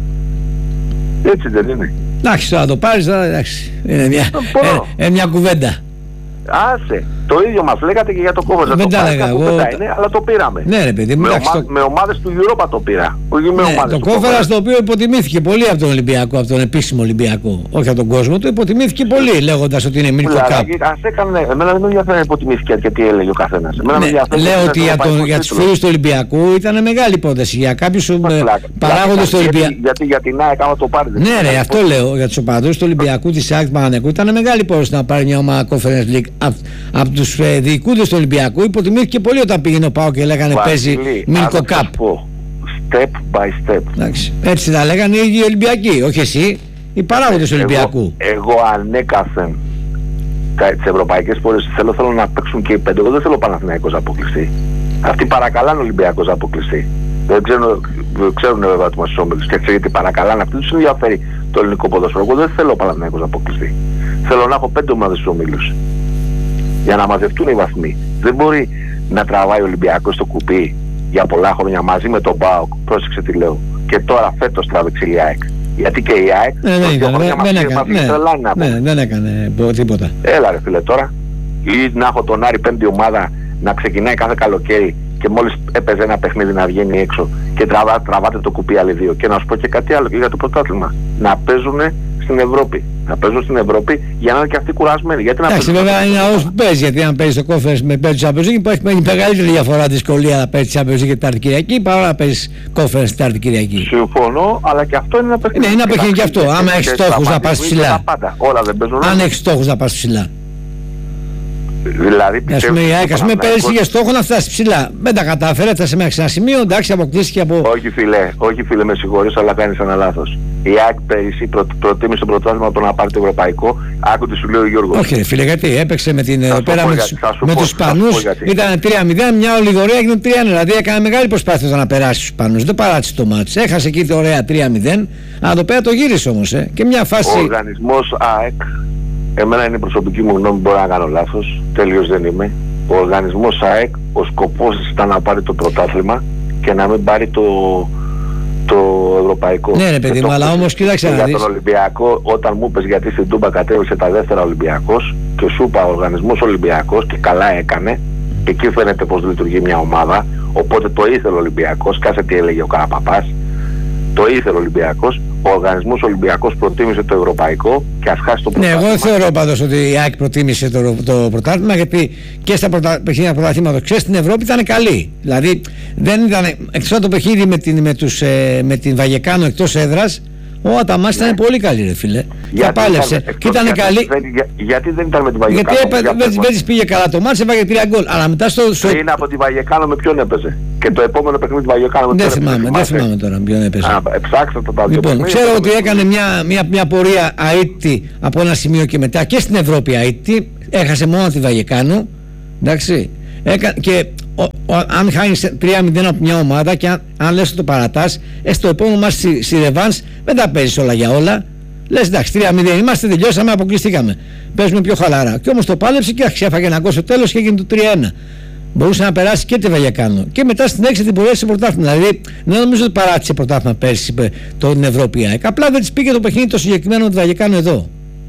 Έτσι δεν είναι. Εντάξει, τώρα το πάρεις, εντάξει. Είναι μια, ε, ε, μια κουβέντα. Άσε. Το ίδιο μας λέγατε και για το κόβερ. Δεν τα έλεγα εγώ. Είναι, αλλά το πήραμε. Ναι, ρε παιδί, με, ομα... το... με ομάδες του Europa το πήρα. Όχι με ναι, ομάδες το κόβερα στο οποίο υποτιμήθηκε πολύ από τον Ολυμπιακό, από τον επίσημο Ολυμπιακό. Όχι από τον κόσμο του, υποτιμήθηκε πολύ λέγοντας ότι είναι μίλκο κάπου. Ας έκανε, εμένα δεν με ενδιαφέρει να υποτιμήθηκε και τι έλεγε ο καθένας. Ναι, λέω ότι για, τον, για τους φίλους του Ολυμπιακού ήταν μεγάλη υπόθεση. Για κάποιους παράγοντες του Ολυμπιακού. Γιατί για την ΑΕΚ άμα το πάρει. Ναι, ρε, αυτό λέω. Για τους οπαδούς του Ολυμπιακού της ΑΕΚ Παναθηναϊκού ήταν μεγάλη υπόθεση να πάρει μια ομάδα Conference League από τους διοικούντες του Ολυμπιακού. Υποτιμήθηκε πολύ όταν πήγαινε ο ΠΑΟΚ και λέγανε παίζει Μίλκο Cup. Step by step. Εντάξει. Έτσι τα λέγανε οι ίδιοι Ολυμπιακοί, όχι εσύ, οι παράγοντες του Ολυμπιακού. Εγώ ανέκαθεν τις ευρωπαϊκές πόρες θέλω, θέλω να παίξουν και οι πέντε. Εγώ δεν θέλω Παναθηναϊκός να αποκλειστεί. Αυτοί παρακαλάνε Ολυμπιακός να αποκλειστεί. Δεν ξέρουν, ξέρουν βέβαια ότι μας όμιλους και ξέρουν γιατί παρακαλάνε. Αυτοί τους ενδιαφέρει το ελληνικό ποδόσφαιρο. Εγώ δεν θέλω Παναθηναϊκός να αποκλειστεί. Θέλω να έχω πέντε ομάδες στους ομίλους. Για να μαζευτούν οι βαθμοί. Δεν μπορεί να τραβάει ο Ολυμπιακός στο κουπί για πολλά χρόνια μαζί με τον ΠΑΟΚ. Πρόσεξε τι λέω. Και τώρα φέτος τράβηξε η ΑΕΚ. Γιατί και η ΑΕΚ ναι, δεν, έκανε, δεν, δεν, έκανε, ναι, ναι, δεν έκανε τίποτα. Έλα ρε φίλε τώρα. Ή να έχω τον Άρη πέμπτη ομάδα να ξεκινάει κάθε καλοκαίρι και μόλις έπαιζε ένα παιχνίδι να βγαίνει έξω και τραβά, τραβάτε το κουπί άλλοι δύο. Και να σου πω και κάτι άλλο και για το πρωτάθλημα. Να παίζουν στην Ευρώπη. Να παίζουν στην Ευρώπη για να είναι και αυτοί κουρασμένοι. Γιατί να εντάξει, βέβαια είναι ο που παίζει. Γιατί αν παίζει το Conference με παίζει Champions League υπάρχει μεγαλύτερη διαφορά δυσκολία να παίζει Champions League την Τετάρτη Κυριακή παρά να παίζει Conference την Τετάρτη Κυριακή. Συμφωνώ, αλλά και αυτό είναι ένα παιχνίδι. Ναι, είναι ένα παιχνίδι και αυτό. Άμα έχει στόχους να πας ψηλά. Όλα δεν παίζουν. Αν έχει στόχους να πας ψηλά. Δηλαδή ας πούμε η ΑΕΚ πέρυσι για στόχο να φτάσει ψηλά. Δεν τα κατάφερε, έφτασε μέχρι ένα σημείο, εντάξει, αποκλείστηκε από. Όχι φίλε, όχι φίλε, με συγχωρείς, αλλά κάνεις ένα λάθος. Η ΑΕΚ πέρυσι προ, προτίμησε το πρωτάθλημα από το να πάρει το ευρωπαϊκό. Άκου τι σου λέει ο Γιώργος. Όχι, φίλε, γιατί έπαιξε με, την, πέρα με, τους, με τους Ισπανούς. Ήταν τρία μηδέν, μια ολιγορία έγινε τρία ένα. Δηλαδή έκανε μεγάλη προσπάθεια να περάσει τους Ισπανούς. Δεν παράτησε το μάτς. Έχασε εκεί το ωραία τρία μηδέν. Αλλά το πέρα το γύρισε όμως. Ε. Και μια φάση. Ο οργανισμός ΑΕΚ. Εμένα είναι η προσωπική μου γνώμη, μπορώ να κάνω λάθος, τελείως δεν είμαι. Ο οργανισμός ΑΕΚ, ο σκοπός ήταν να πάρει το πρωτάθλημα και να μην πάρει το, το ευρωπαϊκό. Ναι ρε παιδί μου, αλλά όμως κοίταξε να δεις. Για τον Ολυμπιακό, όταν μου είπες γιατί στην Τούμπα κατέβησε τα δεύτερα Ολυμπιακός και σου είπα ο οργανισμός Ολυμπιακός και καλά έκανε, και εκεί φαίνεται πως λειτουργεί μια ομάδα, οπότε το ήθελε ο Ολυμπιακός, κάσε τι έλεγε ο Καραπαπάς. Το ήθελε ο Ολυμπιακός. Ο οργανισμός Ολυμπιακός προτίμησε το ευρωπαϊκό και ας χάσει το πρωτάθλημα. Ναι, εγώ θεωρώ πάντως ότι η ΑΕΚ προτίμησε το, το πρωτάθλημα, γιατί και στα πρωτα, παιχνίδια πρωταθλήματος και στην Ευρώπη ήταν καλή. Δηλαδή δεν ήταν, εκτός από το παιχνίδι με την, με τους, ε, με την Βαγεκάνο εκτός έδρας, ο Αταμάς ναι. ήταν πολύ καλή, ρε φίλε. Και πάλεψε. Και ήταν γιατί, καλή. Για, γιατί δεν ήταν με την Βαγεκάνο? Γιατί δεν της πήγε καλά το μάτς, έβαγε τρία γκολ. Αλλά μετά στο. στο... Πριν από τη Βαγεκάνο με ποιον έπαιζε? Και το επόμενο παιχνίδι τη Βαγεκάνο με ποιον δεν θυμάμαι, έπαιζε? Δεν θυμάμαι τώρα με ποιον έπαιζε. Α, ψάξτε το τα δύο. Λοιπόν, ξέρω ότι έκανε μια, μια, μια πορεία αίτητη από ένα σημείο και μετά και στην Ευρώπη αίτητη. Έχασε μόνο τη Βαγεκάνο. Εντάξει. Έκα, και ο, ο, αν χάνεις τρία μηδέν από μια ομάδα και αν, αν λες το παρατάς, ε, στο επόμενο μας στη, στη ρεβάνς δεν τα παίζεις όλα για όλα. Λες εντάξει, τρία μηδέν είμαστε, τελειώσαμε, αποκλειστήκαμε. Παίζουμε πιο χαλαρά. Και όμως το πάλεψε και έφαγε ένα γκολ στο τέλος και έγινε το τρία ένα. Μπορούσε να περάσει και τη Βαγεκάνο. Και μετά στην έξι την πορεία σε πρωτάθλημα. Δηλαδή δεν νομίζω ότι παράτησε πρωτάθλημα πέρσι την Ευρώπη. Απλά δεν τη πήγε το παιχνίδι το συγκεκριμένο με τη Βαγεκάνο εδώ.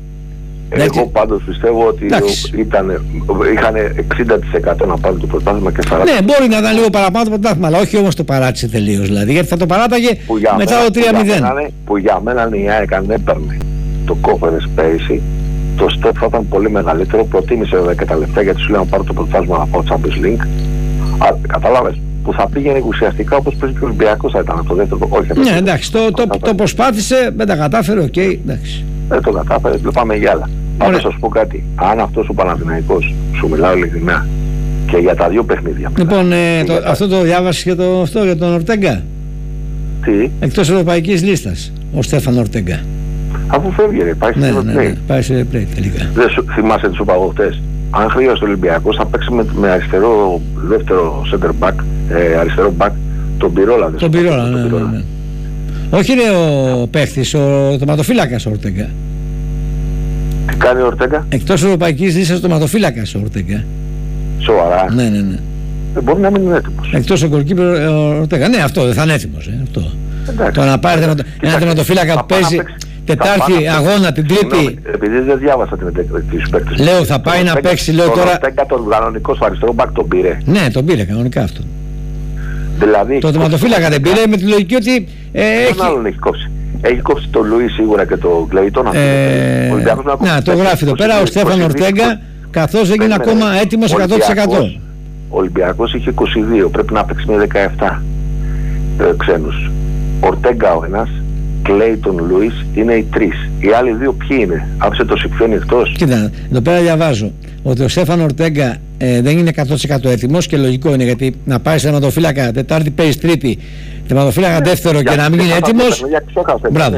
Εγώ πάντως πιστεύω ότι ήταν, είχαν εξήντα τοις εκατό να πάρουν το πρωτάθλημα και σαράντα τοις εκατό. Ναι, μπορεί να ήταν λίγο παραπάνω το πρωτάθλημα, αλλά όχι όμως το παράτησε τελείως. Δηλαδή, γιατί θα το παράταγε μετά μένα, το τρία μηδέν. Που για μένα η ΑΕΚ αν έπαιρνε το Conference πέρυσι, το step θα ήταν πολύ μεγαλύτερο. Προτίμησε βέβαια και τα λεφτά, γιατί σου λέω να πάρω το πρωτάθλημα να πάω Champions League. Κατάλαβες. Που θα πήγαινε ουσιαστικά όπως παίζει και ο Ολυμπιακός, θα ήταν το δεύτερο. Όχι, ναι, εντάξει, το, το, το, το προσπάθησε, δεν τα κατάφερε, οκ, okay, εντάξει. Δεν το κατάφερε, δεν πάμε για άλλα. Πάμε να σας πω κάτι. Αν αυτός ο Παναθηναϊκός, σου μιλάω ειλικρινά, και για τα δύο παιχνίδια. Λοιπόν, ε, το, αυτό το διάβασες και το, αυτό για τον Ορτέγκα. Τι? Εκτός ευρωπαϊκής λίστας, ο Στέφαν Ορτέγκα. Αφού φεύγει, ρε, πάει ναι, στο ναι, replay. Ναι, πάει στο replay τελικά. Δεν σου, θυμάσαι τους οπαγωγτές. Αν χρειάζεται ο Ολυμπιακός θα παίξει με, με αριστερό, δεύτερο center back, ε, αριστερό back, τον Πυρόλα. Τον Πυρόλα, ναι, ναι, ναι. Όχι ρε ο παίχτης, ο τοματοφύλακας ο Ορτέγκα. Τι κάνει ο Ορτέγκα? Εκτός ευρωπαϊκής λίστας ο τοματοφύλακας ο Ορτέγκα. Σοβαρά? Ναι, ναι, ναι. Δεν μπορεί να μην είναι έτοιμος. Εκτός ο γκολκίπερ ο Ορτέγκα. Ναι, αυτό δεν θα είναι έτοιμος. Ε, αυτό. Το να πάρει ένα τερματοφύλακα που παίζει Τετάρτη αγώνα, την Τρίτη. Επειδή δεν διάβασα τις παίκτες. Λέω θα πάει να παίξει, λέω τώρα. Τον κανονικό στο αριστερό μπακ τον πήρε. Ναι, τον πήρε κανονικά αυτό. Δηλαδή. Το τερματοφύλακα δεν πήρε με τη λογική ότι. Ποιον άλλον έχει κόψει? Έχει κόψει τον Λουίς σίγουρα και τον Κλεϊτόν. Να, το γράφει εδώ πέρα ο Στέφαν Ορτέγκα, καθώς δεν είναι ακόμα έτοιμος εκατό τοις εκατό. Ο Ολυμπιακός είχε είκοσι δύο, πρέπει να παίξει με δεκαεπτά ξένους. Ορτέγκα ο ένας, Κλέιτον, Λουίς είναι οι τρεις. Οι άλλοι δύο ποιοι είναι? Άφησε το Σιφιόνι εκτός. Κοίτα, εδώ πέρα διαβάζω ότι ο Στέφαν Ορτέγκα ε, δεν είναι εκατό τοις εκατό έτοιμος και λογικό είναι, γιατί να πάει σε τερματοφύλακα Τετάρτη παίζει Τρίτη, τερματοφύλακα ναι, δεύτερο και να μην είναι έτοιμος. Μπράβο.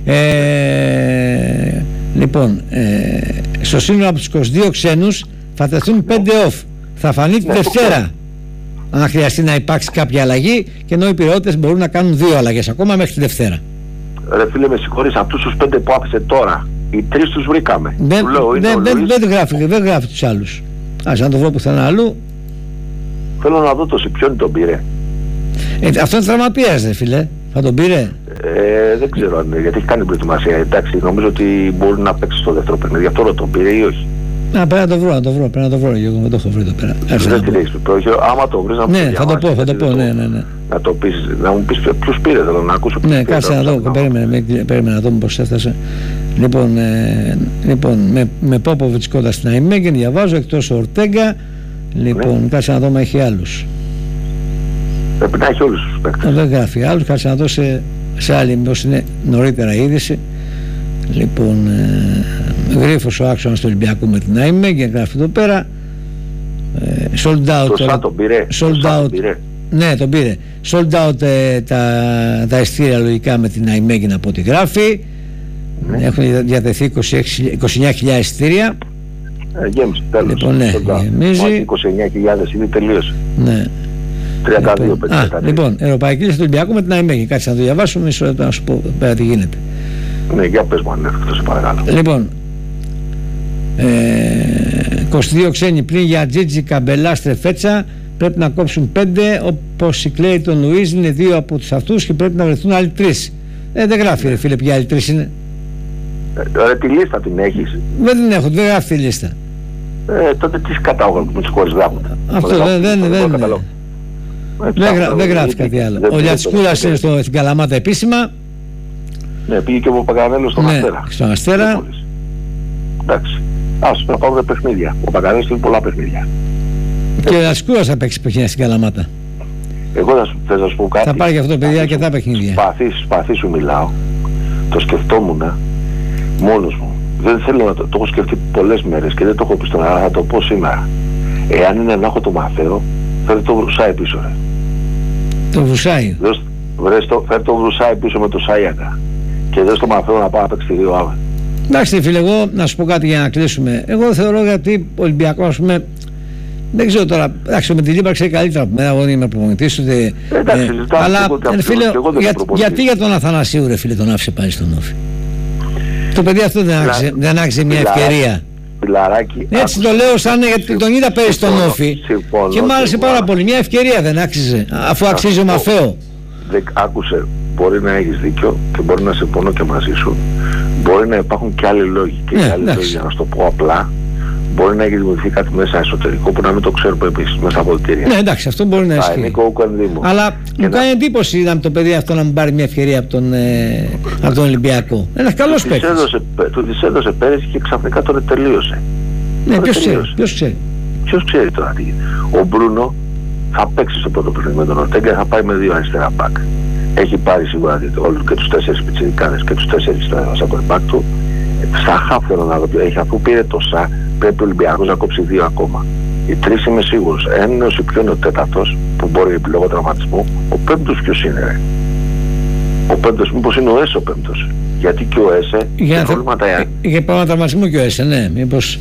Ε, λοιπόν, ε, στο σύνολο από τους είκοσι δύο ξένους θα τεθούν πέντε off. Θα φανεί τη ναι, Δευτέρα. Αν χρειαστεί να υπάρξει κάποια αλλαγή, και ενώ οι πυραιώτες μπορούν να κάνουν δύο αλλαγές ακόμα μέχρι τη Δευτέρα. Ρε φίλε, με συγχωρείς, αυτούς τους πέντε που άφησε τώρα, οι τρεις τους βρήκαμε. Δεν, λέω, δεν, δεν, δεν, γράφει, δεν γράφει τους άλλους. Ας να το βρω πουθενά αλλού. Θέλω να δω το Σιπιόνι τον πήρε. Ε, αυτό είναι τραυματίας, ρε φίλε. Θα τον πήρε. Ε, δεν ξέρω αν, γιατί έχει κάνει προετοιμασία. Εντάξει, νομίζω ότι μπορεί να παίξει στο δεύτερο παιχνίδι. Γι' αυτό τον πήρε ή όχι. Να, πρέπει να το βρω, να το βρω, πρέπει να το βρω, εγώ δεν το έχω βρει εδώ πέρα. Δεν τη λέεις, άμα το βρεις να μου ναι, θα το πω, θα το πω, ναι, ναι, ναι. Να το πεις, να μου πεις ποιους πήρε, θέλω να ακούσω. Ναι, κάτσε να δω, περίμενε, περίμενε να δω πώς έφτασε. Λοιπόν, ε, λοιπόν με, με Πόποβιτς κοντά στην Αϊμέγεν, διαβάζω, εκτός ο Ορτέγκα. Λοιπόν, ναι. Κάτσε να δω, μα έχει άλλους. Πρέπει να έχει όλους τους παίκτες. Δεν γράφει άλλους, κάτσε να δω σε, σε άλλη, μήπως είναι νωρίτερα είδηση. Λοιπόν, ε, γρίφος ο άξονας του Ολυμπιακού με την Αϊμέγεν, γράφει εδώ πέρα. Ε, sold out. Το Σαν τον πήρε. Sold out. Πήρε. Ναι, τον πήρε. Sold out ε, τα, τα ειστήρια λογικά με την Αϊμέγεν από ό,τι γράφει. Ναι. Έχουν διατεθεί είκοσι εννιά χιλιάδες ειστήρια. Ε, γέμισε, τέλος. Λοιπόν, ναι, γεμίζει. είκοσι εννιά χιλιάδες είναι τελείωσε. Ναι. τριάντα δύο λοιπόν, α, λοιπόν, Ευρωπαϊκή Λίστα του Ολυμπιακού με την Αϊμέγεν. Κάτσε να το διαβάσουμε, μισό λεπτό να σου πω πέρα τι γίνεται. Ναι, για πες μου αν είναι αυτό, σε παρακαλώ. Λοιπόν, ε, είκοσι δύο ξένοι πλην για Τζίτζι, Καμπελά, Στρεφέτσα. Πρέπει να κόψουν πέντε, όπως η Κλέιτον Λουίζ είναι δύο από τους αυτούς και πρέπει να βρεθούν άλλοι τρεις. Ε, δεν γράφει ρε φίλε ποια άλλοι τρεις είναι. Ε, τη λίστα την έχεις? Δεν την έχω, δεν γράφει τη λίστα. Ε, τότε τι κατάγωγα που τους χωρίς γράφουν. Αυτό δεν, δεν, δεν, δεν είναι. Δεν, γρα, δεν γράφει κάτι άλλο. Ο Λιατσκούρας είναι στο, στην Καλαμάτα επίσημα. Ναι, πήγε και ο Παπαγανέλος στον ναι, Αστέρα. Στον Αστέρα. Εντάξει. Ας να πάμε παιχνίδια. Ο Παπαγανέλος είναι πολλά παιχνίδια. Και ο Λιατσκούρας θα παίξει παιχνίδια στην Καλαμάτα. Εγώ θα σου, θα σου πω κάτι. Θα πάρει και αυτό το παιδί αρκετά παιχνίδια. Σπαθί, σπαθί σου μιλάω. Το σκεφτόμουν μόνος μου. Δεν θέλω να το, το έχω σκεφτεί πολλές μέρες και δεν το έχω πει στον αέρα, θα το πω σήμερα. Εάν είναι να έχω το Μαθαίο, φέρε το Βρουσάι πίσω, ρε. Το Βρουσάι. Φέρε το Βρουσάι πίσω με το Σάιακα. Και δες το Μαθαίο να πάω να παίξει τη δύο άβε. Εντάξει φίλε, εγώ να σου πω κάτι για να κλείσουμε. Εγώ θεωρώ γιατί ο Ολυμπιακός, ας πούμε, δεν ξέρω τώρα, εντάξει, με τη Λίμπα ξέρει καλύτερα από μένα, εγώ δεν είμαι προπονητής ούτε. Εντάξει, ε, ζητάω, αλλά εγώ, φίλε, εγώ για, γιατί για τον Αθανασίου, ρε φίλε, τον άφησε πάλι στον Όφη. Το παιδί αυτό δεν άξιζε, δεν άξιζε μια ευκαιρία. Πιλαράκι, έτσι άκουσε. Το λέω σαν γιατί τον είδα πέρυσι στον Όφη και μ' άρεσε πάρα πολύ. Μια ευκαιρία δεν άξιζε, αφού αξίζει ο Μαθαίο. Άκουσε, μπορεί να έχεις δίκιο και μπορεί να συμφωνώ και μαζί σου. Μπορεί να υπάρχουν και άλλοι λόγοι. Και ναι, άλλοι λόγοι, για να σου το πω απλά, μπορεί να έχει δημιουργηθεί κάτι μέσα εσωτερικό που να μην το ξέρουμε εμείς μέσα από πολιτήρια. Ναι, εντάξει, αυτό μπορεί να ισχύει. Αλλά μου κάνει εντύπωση να το παιδί αυτό να μου πάρει μια ευκαιρία από τον, ε, από τον Ολυμπιακό. Ένα καλό παίκτη. Του τη έδωσε πέρυσι και ξαφνικά τώρα τελείωσε. Ναι, ποιος ξέρει, ποιος ξέρει. Ποιος ξέρει τώρα τι γίνεται. Ο Μπρούνο θα παίξει στο πρώτο παιχνίδι με τον Ορτέγκα, θα πάει με δύο αριστερά μπακ. Έχει πάρει σίγουρα όλους και τους τέσσερις πιτσιρικάδες και τους τέσσερις στα μπακ του. Στα χαφ θέλω να δω, έχει, αφού πήρε το ΣΑ, πρέπει ο Ολυμπιακός να κόψει δύο ακόμα. Οι τρεις είμαι σίγουρος. Ένα είναι ο Σιπιό, είναι ο τέταρτος που μπορεί λόγω τραυματισμού. Ο πέμπτος ποιος είναι, ρε. Ο πέμπτος μήπως είναι ο ΕΣΕ ο πέμπτος. Γιατί και ο ΕΣΕ για προβλήματα. Για τραυματισμό και ο ΕΣΕ, ναι. Μήπως.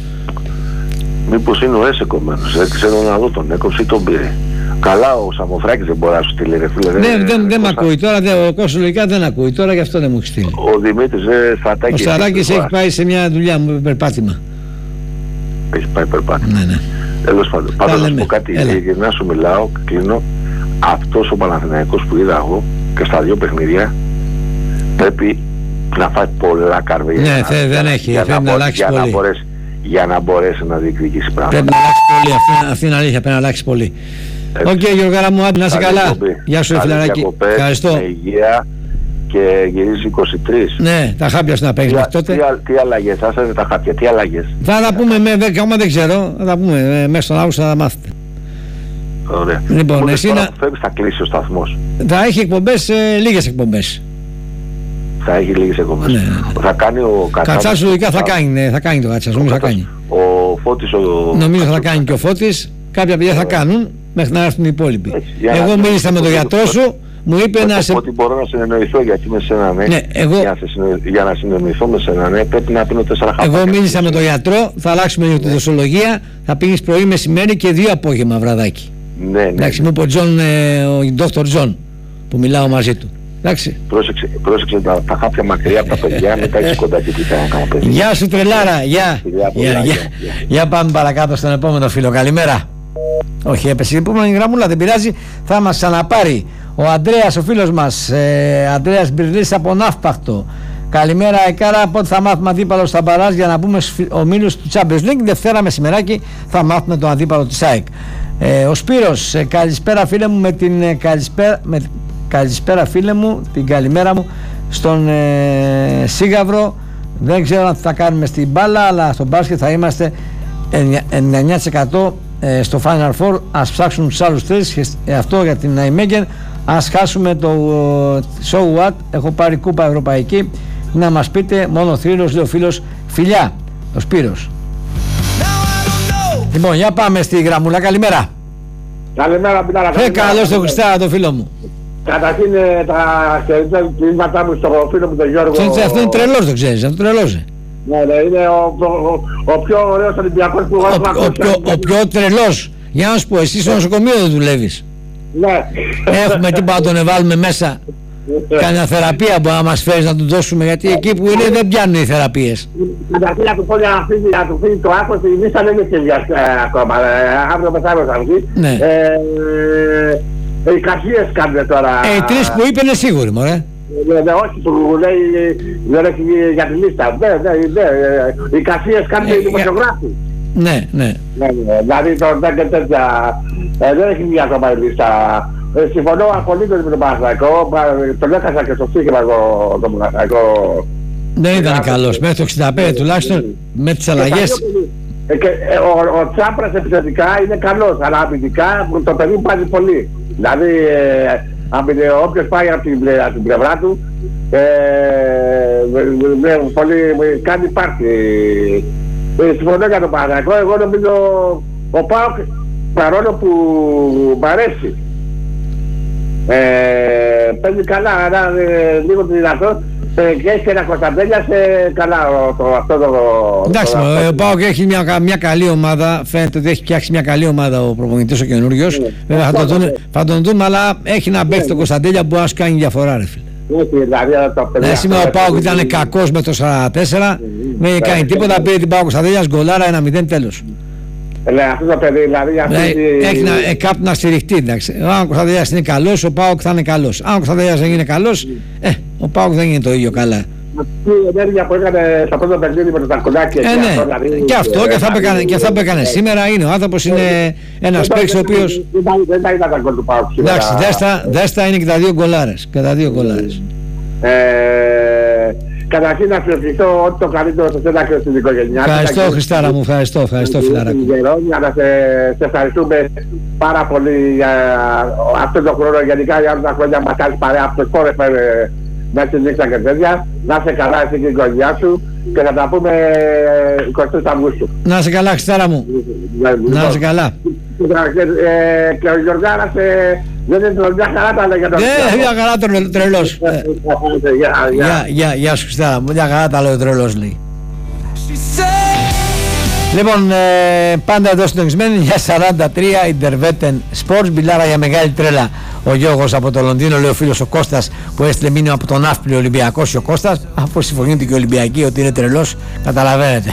Μήπως είναι ο ΕΣΕ κομμένος. Δεν ξέρω να δω, τον έκοψε ή τον πήρε. Καλά, ο Σαμοθράκης δεν μπορεί να σου στείλει, ρε φίλε. Δεν, δεν, δεν, δεν μ' ακούει τώρα, δε, ο Κώστος λογικά δεν ακούει τώρα, γι' αυτό δεν μου έχει στείλει. Ο Δημήτρης ε, Στρατάκης. Ο Στρατάκης έχει πάει σε μια δουλειά μου, περπάτημα. Έχει πάει περπάτημα. Ναι, ναι. Τέλος πάντων, πάντως να σου πω κάτι, για να σου μιλάω, κλείνω. Αυτός ο Παναθηναϊκός που είδα εγώ και στα δύο παιχνίδια πρέπει να φάει πολλά καρβέλια. Ναι, θε, δεν έχει, για πρέπει να, να αλλάξει για πολύ. Να μπορέσει, για να μπορέσει να διεκδικήσει πράγματα. Πρέπει να αλλάξει πολύ, αυτή, αυτή είναι αλήθεια, πρέπει να αλλάξει πολύ. Οκ, okay, Γιώργαρα μου, άντε να είσαι καλά. Γεια σου, φιλαράκι. Ευχαριστώ. Με υγεία και γυρίζει είκοσι τρεις. Ναι, τα χάπια σου να παίξεις μέχρι τότε. Τι, τι αλλαγές, άσε είναι τα χάπια, τι αλλαγές. Θα τα πούμε, με, ακόμα δεν ξέρω, θα τα πούμε, μέσα στον Αύγουστο θα τα μάθετε. Ωραία. Λοιπόν, Οπότε εσύ να... φεύγεις, θα κλείσει ο σταθμός. Θα έχει εκπομπές, ε, λίγες εκπομπές. Θα έχει λίγες εκπομπές. Ναι. Θα κάνει ο Κατσάς. Κατσάς λογικά θα κάνει, ναι, θα κάνει το Κατσάς, νομίζω θα κάνει. Ο Φώτης ο... Νομίζω θα κάνει και ο Φώτης, κάποια παιδιά θα κάνουν. Μέχρι να έρθουν οι υπόλοιποι. Έτσι, εγώ μίλησα με τον γιατρό σου, μου είπε να σε... Ότι μπορώ να συνεννοηθώ γιατί με σένα ναι, ναι εγώ... για, συνεννο... για να συνεννοηθώ με σένα ναι, πρέπει να πίνω τέσσερα χαπάκια. Εγώ μίλησα με τον γιατρό, θα αλλάξουμε λίγο τη δοσολογία, θα πίνεις πρωί, μεσημέρι και δύο απόγευμα βραδάκι. Ναι, ναι. Εντάξει, μου είπε ο Τζον, ε, ο Δόκτωρ Τζον, που μιλάω μαζί του. Εντάξει. Πρόσεξε, πρόσεξε τα, τα χάπια μακριά από τα παιδιά, μην τα έχεις κοντά και τι θα κάνω παιδιά. Γεια σου τρελάρα, γεια. Για πάμε παρακάτω στον επόμενο φίλο, καλημέρα. Όχι, έπεσε η επόμενη γραμμούλα, δεν πειράζει, θα μας ξαναπάρει ο Ανδρέας, ο φίλος μας, ε, Ανδρέας Μπυρλής από Ναύπακτο. Καλημέρα Εκάρα, πότε θα μάθουμε αντίπαλο στα μπαράζ για να πούμε στους ομίλους του Champions League. Δευτέρα μεσημεράκι θα μάθουμε τον αντίπαλο της ΑΕΚ. Ε, ο Σπύρος, ε, καλησπέρα φίλε μου με την ε, καλησπέρα, με, καλησπέρα φίλε μου, την καλημέρα μου στον ε, Σίγαυρο. Δεν ξέρω αν θα κάνουμε στην μπάλα, αλλά στο μπάσκετ θα είμαστε ενενήντα εννιά τοις εκατό στο Final Four. Ας ψάξουν τους άλλους τρεις και αυτό για την Nijmegen. Ας χάσουμε το so what, έχω πάρει κούπα ευρωπαϊκή, να μας πείτε, μόνο θρύλος, λέει ο φίλος, φιλιά, ο Σπύρος. Λοιπόν, για πάμε στη γραμμούλα, καλημέρα. Καλημέρα, Πιτάρα. Ε, καλώς το Χριστάρα, το φίλο μου. Καταρχήν τα χαιρετίσματά μου στο φίλο μου τον Γιώργο. Αυτό είναι τρελός, το ξέρεις, αυτό τρελός. Ναι, ναι, είναι ο, ο, ο πιο ωραίος Ολυμπιακός που έχω ακούσει. Ο, ο πιο τρελός. Για να σου πω, εσύ στο νοσοκομείο δεν δουλεύεις. Ναι. Έχουμε τίποτα να τον εβάλουμε μέσα. Κάνε θεραπεία που να μας φέρεις να του δώσουμε, γιατί εκεί που είναι δεν πιάνουν οι θεραπείες. Καταρχήν να του πω για να φύγει, να του φύγει το άκρος, εμείς δεν είναι και ακόμα. Αύριο μεθαύριο θα βγει. Ναι. Οι κασίες κάνουν τώρα. Ε, οι τρεις που είπε είναι σίγουροι, μωρέ. Ναι, όχι, που λέει δεν έχει για τη λίστα. Ναι, ναι, ναι. Οι κασίες κάνουν οι δημοσιογράφοι. Ναι, ναι. Δηλαδή το δεν και τέτοια. Δεν έχει βγει ακόμα η λίστα Ε, συμφωνώ απολύτως με τον Παναθηναϊκό. Τον έκανα και στο στοίχημα τον Παναθηναϊκό. Δεν ήταν καλός. Μέχρι το εξήντα πέντε τουλάχιστον με τις αλλαγές. Ε, και, ε, ο, ο Τσάπρας επιθετικά είναι καλός, αλλά αμυντικά το παιδί πάζει πολύ. Δηλαδή, ε, όποιος πάει από την, από την πλευρά του, ε, ε, πολύ, κάνει πάρτι. Ε, συμφωνώ για τον Παναθηναϊκό. Εγώ νομίζω ο ΠΑΟΚ, παρόλο που μ' αρέσει, ε, παίζει καλά, αλλά ε, λίγο δυνατό. Και έχει και ένα Κωνσταντέλια σε καλά το, αυτό το... Εντάξει, το, ο ΠΑΟΚ έχει μια, μια καλή ομάδα, φαίνεται ότι έχει φτιάξει μια καλή ομάδα ο προπονητής ο καινούριος. Yeah. Βέβαια θα, yeah. τον, θα τον δούμε, αλλά έχει να παίξει yeah. τον Κωνσταντέλια που ας κάνει διαφορά ρε φίλε. Yeah, δηλαδή, το ναι, σήμερα ο ΠΑΟΚ ήταν κακός με το σαράντα τέσσερα, δεν yeah. κάνει τίποτα, πήρε την ΠΑΟΚ Κωνσταντέλιας, γκολάρα ένα μηδέν τέλος. Ναι, αυτό το παιδί δηλαδή... Αυτή... Ναι, έχει να, ε, κάπου να στηριχτεί, εντάξει. Αν ο Κωνσταντέλιας είναι καλός, ο ΠΑΟΚ θα είναι καλός. Αν ο Κωνσταντέλιας δεν είναι καλός, ε, ο ΠΑΟΚ δεν είναι το ίδιο καλά. Αυτή η ενέργεια που έκανε στο πρώτο παιχνίδι με το Ταρκονάκι... Ε, ναι, και αυτό, δηλαδή, και αυτό ε, και αυτά που έκανε, ε, έκανε σήμερα είναι ο άνθρωπος, είναι ένας παίκτης ο οποίος... Δεν τα ήταν τα γκολ του ΠΑΟΚ σήμερα. Εντάξει, δέστα, δέστα είναι και τα δύο γκολάρες. Και τα δύο γκολάρες. Καταρχήν να σου ευχηθώ ό,τι το καλύτερο σε εσένα και στην οικογένειά. Ευχαριστώ Χριστάρα μου, ευχαριστώ, ευχαριστώ φιλαράκο. Για να σε, σε ευχαριστούμε πάρα πολύ για αυτόν τον χρόνο, γενικά για όλα τα χρόνια μας κάνεις παρέα από το σπόρε μέσα στη νύχτα και τέτοια. Να είσαι καλά εσύ και η οικογένειά σου και θα τα πούμε εικοστή Αυγούστου. Να είσαι καλά Χριστάρα μου, να είσαι καλά. Και ο Γιωργάρας δεν είναι μια χαρά τα λέγε τον. Ναι, μια χαρά τον τρελός. Γεια σου Χριστάρα μου, μια χαρά τα λέει ο τρελός λέει. Λοιπόν, πάντα εδώ συντονισμένοι για σαράντα τρία Interveten Sports, μπιλάρα για μεγάλη τρέλα. Ο Γιώργος από το Λονδίνο, λέει ο φίλος ο Κώστας που έστειλε μήνυμα από τον Ναύπλιο Ολυμπιακός ο Κώστας. Αφού συμφωνείτε και οι Ολυμπιακοί ότι είναι τρελός, καταλαβαίνετε.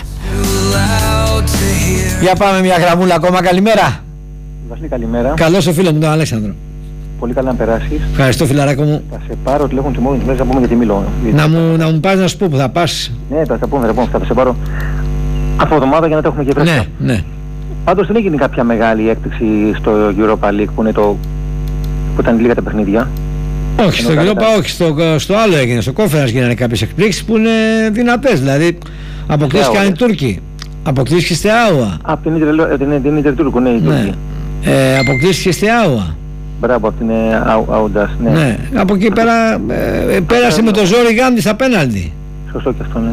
Για πάμε μια γραμμούλα ακόμα, καλημέρα. Βασίλη, καλημέρα. Καλώς ο φίλος μου τον Αλέξανδρο. Πολύ καλά να περάσεις. Ευχαριστώ φιλαράκο μου. Θα σε πάρω τηλέφωνο τη μόνη μέσα να πούμε για τη Μήλο. Να μου, να μου πας να σου πω που θα πας. Ναι, θα τα πούμε, θα πούμε αυτά, θα σε πάρω από εβδομάδα για να τα έχουμε και βρέσκα. Ναι, ναι. Πάντως δεν έγινε κάποια μεγάλη έκπληξη στο Europa League που είναι το... που ήταν λίγα τα παιχνίδια. Όχι, στο Europa, όχι, στο, στο άλλο έγινε, στο Conference γίνανε κάποιες εκπλήξεις που είναι δυνατές, δηλαδή αποκλείστηκαν οι Τούρκοι, αποκλείστηκε στη Άουα. Από την Ιντερ Τούρκου, ναι, οι Τούρκοι. Ε, αποκλείστηκε στη Άουα. Μπράβο, από την Αούντας, ναι. Ναι, από εκεί πέρα ε, πέρασε με το ζόρι Γάντι στα πέναλτι. Σωστό και αυτό, ναι.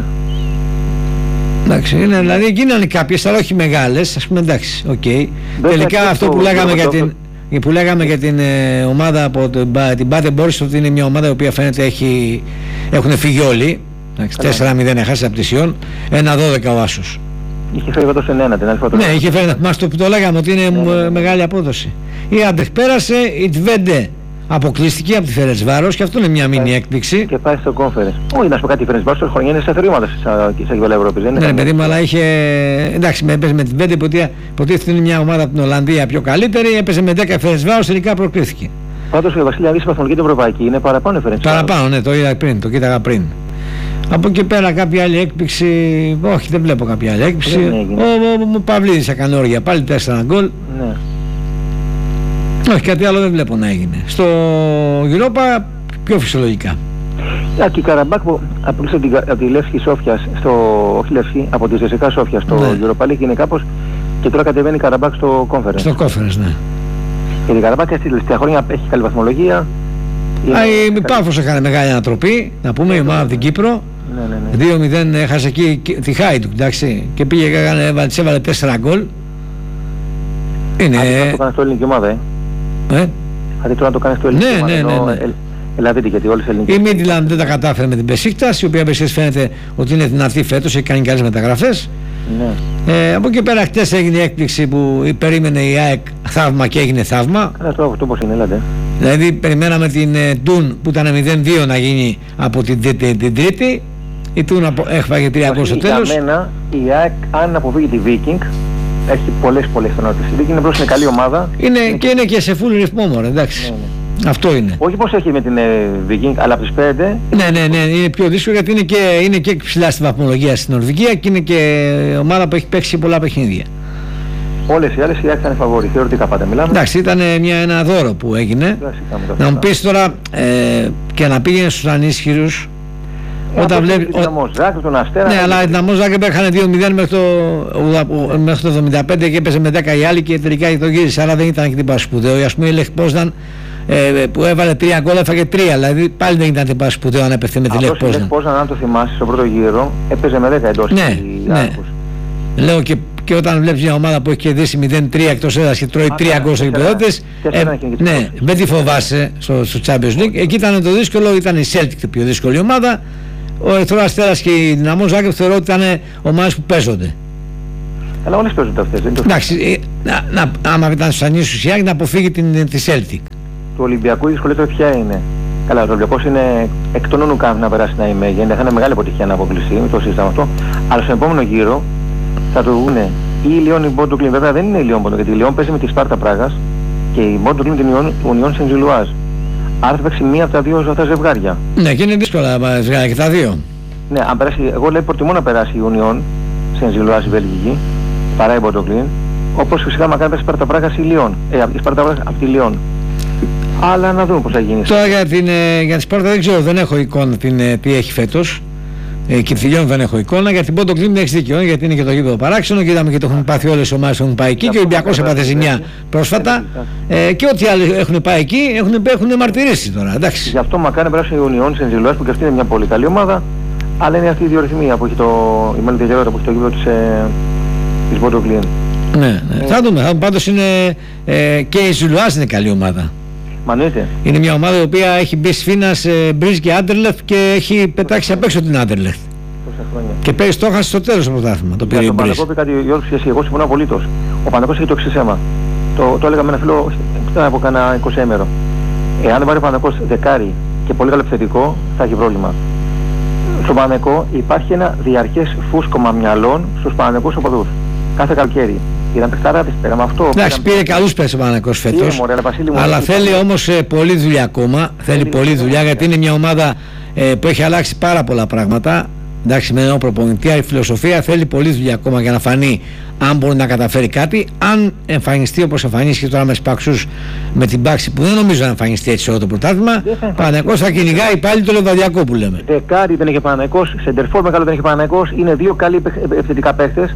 Εντάξει, είναι, δηλαδή γίνανε κάποιες, αλλά όχι μεγάλες, ας πούμε, εντάξει, οκ. Okay. Τελικά αυτό που λέγαμε για την... που λέγαμε για την ε, ομάδα από το, την Bad Boris, ότι είναι μια ομάδα η οποία φαίνεται έχει, έχουν φύγει όλοι. τέσσερα μηδέν έχασε από τη Σιόν, ένα δώδεκα ο Άσος. Είχε φέρει εδώ σε ένα την άλλη φορά. Ναι, είχε φέρει, μας το που το λέγαμε ότι είναι ναι, ναι, ναι. μεγάλη απόδοση. Η Άντεχ πέρασε, η Τβέντε αποκλειστική από τη Φερεντσβάρος και αυτό είναι μια μήνυ έκπληξη. Και πάει στο Conference. Όχι, να σου πω κάτι, η Φερεντσβάρος χρονιά είναι σε θερήματα σε γυαλά Ευρώπης. Ναι, παιδί μου, αλλά είχε. Εντάξει, με έπαιζε με την Τβέντε, υποτίθεται είναι μια ομάδα από την Ολλανδία πιο καλύτερη, έπαιζε με δέκα Φερεντσβάρος, τελικά προκρίθηκε. Πάντως η Βασίλεια, αν δεις βαθμολογική την Ευρωπαϊκή, είναι παραπάνω η Φερεντσβάρος. Παραπάνω, ναι, το είδα πριν, το κοίταγα πριν. Από εκεί πέρα κάποια άλλη έκπληξη, όχι δεν βλέπω κάποια άλλη έκπληξη. Ο, ο, ο Παυλίδης έκανε όργια, πάλι τέσσερα γκολ. Ναι. Όχι, κάτι άλλο δεν βλέπω να έγινε. Στο Europa πιο φυσιολογικά. Α, και η Καραμπάκ που αποκλείστηκε από τη Λεύσκη Σόφια στο όχι Λεύσκη, από τη Ζεσικά Σόφια στο ναι. Europa League είναι κάπως και τώρα κατεβαίνει η Καραμπάκ στο Conference. Στο Conference, ναι. Και η Καραμπάκ στη τελευταία χρόνια έχει καλή βαθμολογία. Α, η Πάφος έκανε μεγάλη ανατροπή, να πούμε, η ομάδα από την Κύπρο. Ναι, ναι, ναι. δύο μηδέν έχασε εκεί τη Χάιντουκ, εντάξει, και πήγε και έκανε, έβαλε τέσσερα γκολ. Είναι... Αντί να το κάνει στο ελληνική ομάδα, ε. Ε? Αντί τώρα να το κάνει στο ελληνική ναι, ομάδα, ναι, ναι, ναι. Ελλαδίτη, γιατί όλες οι ελληνικές... Η Μίτλαντ δεν τα κατάφερε με την Μπεσίκτας, η οποία Μπεσίκτας φαίνεται ότι είναι δυνατή φέτος, έχει κάνει καλές μεταγραφές. Ναι. Ε, από εκεί πέρα χτες έγινε η έκπληξη που περίμενε η ΑΕΚ θαύμα και έγινε θαύμα. Καλά το αυτό πώς είναι, έλατε. Δηλαδή περιμέναμε την Τουν που ήταν μηδέν δύο να γίνει από την, την, την, την Τρίτη. Η Τουν έφαγε τρία γκολ στο τέλος. Για μένα η ΑΕΚ αν αποφύγει τη Viking έχει πολλές πολλές πιθανότητες. Η Viking είναι προς είναι καλή ομάδα. Είναι, είναι και είναι και σε full ρυθμό μωρέ, εντάξει. Ναι, ναι. Αυτό είναι. Όχι πως έχει με την ε, Viking, αλλά από τις πέντε. Ναι, ναι, ναι, είναι πιο δύσκολο γιατί είναι και, είναι και ψηλά στη βαθμολογία στην Νορβηγία και είναι και ομάδα που έχει παίξει πολλά παιχνίδια. Όλες οι άλλες η ΑΕΚ ήταν φαβόρη, θεωρητικά πάντα μιλάμε. Εντάξει, ήταν μια, ένα δώρο που έγινε. Να μου πεις τώρα ε, και να πήγαινε στους ανίσχυρους. Ε, όταν βλέπει. Ο Δυναμό Ζάγκρεπ, τον Αστέρα. Ναι, αλλά η Δυναμό Ζάγκρεπ έχανε δύο μηδέν μέχρι το, μέχρι το εβδομήντα πέντε και έπαιζε με δέκα οι άλλοι και τελικά το γύρισε. Άρα δεν ήταν και τίποτα σπουδαίο. Ας πούμε η Λεχ Πόσναν ε, που έβαλε τρία γκολ έφαγε τρία. Δηλαδή πάλι δεν ήταν τίποτα σπουδαίο αν έπαιζε με τη Λεχ Πόσναν. Η Λεχ Πόσναν, αν το θυμάσαι, στο πρώτο γύρο έπαιζε με δέκα εντός. Ναι, ναι. Λέω και, και όταν βλέπεις μια ομάδα που έχει κερδίσει μηδέν τρία εκτός έδρας και τρώει τρία γκολ στους γηπεδότες, ε, ναι, δεν τη φοβάσαι στο, στο Champions League. Εκεί ήταν το δύσκολο, ήταν η Celtic η πιο δύσκολη ομάδα. Ο Ερυθρός Αστέρας και η Δυναμό Ζάγκρεπ θεωρώ ότι ήταν ομάδες που παίζονται. Αλλά όλες παίζονται αυτές. Δεν το εντάξει, να, να, άμα ήταν στους ανήσους η ΑΕΚ να αποφύγει την, τη Celtic. Του Ολυμπιακού η δυσκολία ποια είναι? Καλά, ο Ολυμπιακός είναι εκ των όνου να περάσει να είμαι, γιατί θα είναι μεγάλη αποτυχία να αποκλειστεί με το σύστημα αυτό. Αλλά στον επόμενο γύρο θα το βγουν ή η Λιόν ή η Μπόντο Κλίν. Βέβαια δεν είναι η Λιόν Μπόντο, γιατί η Λιόν παίζει με τη Σπάρτα Πράγας και η Μπόντο Κλίν την Ουνιόν Σεντ-Ζιλουάζ. Άρα θα παίξει μία από τα δύο αυτά ζευγάρια. Ναι, και είναι δύσκολα ζευγάρια και τα δύο. Ναι, αν περάσει, εγώ λέω προτιμώ να περάσει η Ουνιόν Σεντ-Ζιλουάζ η Βελγική παρά η Μπόντο Κλίν. Όπως φυσικά μακάρι πέσει η Σπάρτα Πράγας η Λιόν. Ε, η Σπάρτα Πράγας από τη Λιόν. Αλλά να δούμε πώς θα γίνει. Τώρα για την, για τη Σπάρτα δεν ξέρω, δεν έχω εικόνα την, τι έχει φέτος. Ε, και τη Λιόν δεν έχω εικόνα. Για την Πόντο Κλίν έχει δίκιο, γιατί είναι και το γήπεδο παράξενο και είδαμε και το έχουν πάθει όλες οι ομάδες που έχουν πάει εκεί. Και ο Ολυμπιακός έπαθε ζημιά πρόσφατα. Ε, και ό,τι άλλοι έχουν πάει εκεί έχουν, έχουν μαρτυρήσει τώρα. Εντάξει. Γι' αυτό μακάρι να περάσει η Ουνιόν Σεντ-Ζιλουάζ που και αυτή είναι μια πολύ καλή ομάδα. Αλλά είναι αυτή η διορυθμία που έχει το, η μάλλον διαγερότητα που έχει το γήπεδο της, ε, της Πόντο Κλίν. Ναι, ναι. Ε, θα δούμε. Θα, πάντως είναι ε, και η Ζιλουάζ είναι καλή ομάδα. Μα εννοείται. Είναι μια ομάδα η οποία έχει μπει σφήνας, ε, Μπρίζ και Άντερλεχτ και έχει πετάξει απ' έξω την Άντερλεχτ. Και πέρυσι το έχασε στο τέλος το πρωτάθλημα. Το πήρε η Μπρίζ. Για τον Παναθηναϊκό πει κάτι Γιώργο και εγώ συμφωνώ απολύτως. Ο Παναθηναϊκός έχει το εξής αίμα. Το, το έλεγα με ένα φίλο πριν από κάνα εικοσιήμερο. Εάν δεν πάρει ο Παναθηναϊκός δεκάρι και πολύ καλό επιθετικό θα έχει πρόβλημα. Στον Παναθηναϊκό υπάρχει ένα διαρκές φούσκωμα μυαλών στους Παναθηναϊκούς οπαδούς. Κάθε καλοκαίρι. Πήραν παιχταράδες, πήραμε αυτό. Εντάξει, πήρε καλούς παίκτες ο Παναθηναϊκός φέτος. Αλλά θέλει όμως ε, πολλή δουλειά ακόμα. Θέλει πολλή δουλειά γιατί είναι μια ομάδα ε, που έχει αλλάξει πάρα πολλά πράγματα. Εντάξει, με νέο προπονητή, η φιλοσοφία θέλει πολλή δουλειά ακόμα για να φανεί αν μπορεί να καταφέρει κάτι. Αν εμφανιστεί όπως εμφανίστηκε τώρα με Σπαξούς με την Πάξη που δεν νομίζω να εμφανιστεί έτσι όλο το πρωτάθλημα, Παναθηναϊκός θα κυνηγάει πάλι το λεβαδιακό που λέμε. Δεκάρι δεν έχει Παναθηναϊκός, σεντερφόρ μεγάλο δεν έχει Παναθηναϊκός, είναι δύο καλοί επιθετικά παίχτες,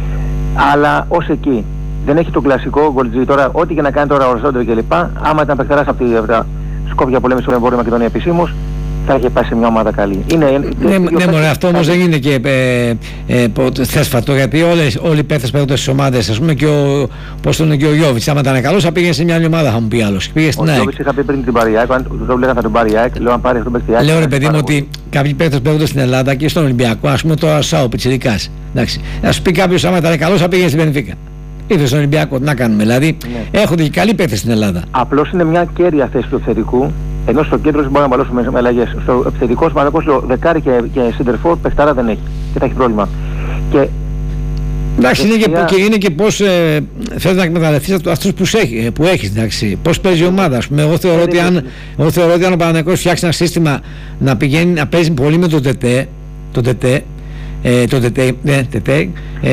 αλλά ως εκεί. Δεν έχει τον κλασικό γκολτζή τώρα, ό,τι και να κάνει τώρα ο Ροσόντερ κλπ. Άμα ήταν παιχτεράς από τα Σκόπια που λέμε στο Εμπόριο Μακεδονία επισήμως, θα είχε πάει σε μια ομάδα καλή. Είναι, ναι, ναι, μωρέ, αυτό όμως δεν είναι και ε, ε, θέσφατο, γιατί όλες, όλοι οι παίκτες παίρνουν στις ομάδες, ας πούμε, και ο, πώς τον είναι και ο Γιώβιτς, άμα ήταν καλός θα πήγε σε μια άλλη ομάδα, θα μου πει άλλος. Πήγε στην ΑΕΚ. Ο Γιώβιτς είχα πει πριν την πάρει ΑΕΚ, αν το λέγανε θα τον πάρει ΑΕΚ, λέω αν πάρει αυτόν παίκτη ΑΕΚ. Λέω ρε παιδί μου ότι κάποιοι παίκτες παίρνουν στην Ελλάδα και στον Ολυμπιακό, ας πούμε το Ασάο Πιτσιρικάς. Εντάξει, να σου πει κάποιος άμα ήταν καλός θα πήγε στην Μπενφίκα. Ήρθε στον Ολυμπιακό, τι να κάνουμε, δηλαδή ναι. Έχονται και καλοί παίκτες στην Ελλάδα. Απλώς είναι μια κέρια θέση του επιθετικού, ενώ στο κέντρο δεν μπορεί να μπαλώσουμε με αλλαγές. Στο επιθετικό σημαντικό δεκάρι και, και σεντερφόρ παιχτάρα δεν έχει και θα έχει πρόβλημα. Και εντάξει, είναι, και, και, είναι και πώς ε, θέλεις να εκμεταλλευτείς αυτούς που, έχει, που έχεις, εντάξει. Πώς παίζει η ομάδα, ας πούμε. Εγώ θεωρώ ότι αν, εγώ θεωρώ ότι αν ο Παναθηναϊκός φτιάξει ένα σύστημα να, πηγαίνει, να παίζει πολύ με τον ΤΕΤΕ, τον ΤΕΤΕ, Ε, το ΤΕΤΕ, ναι, ΤΕΤΕ.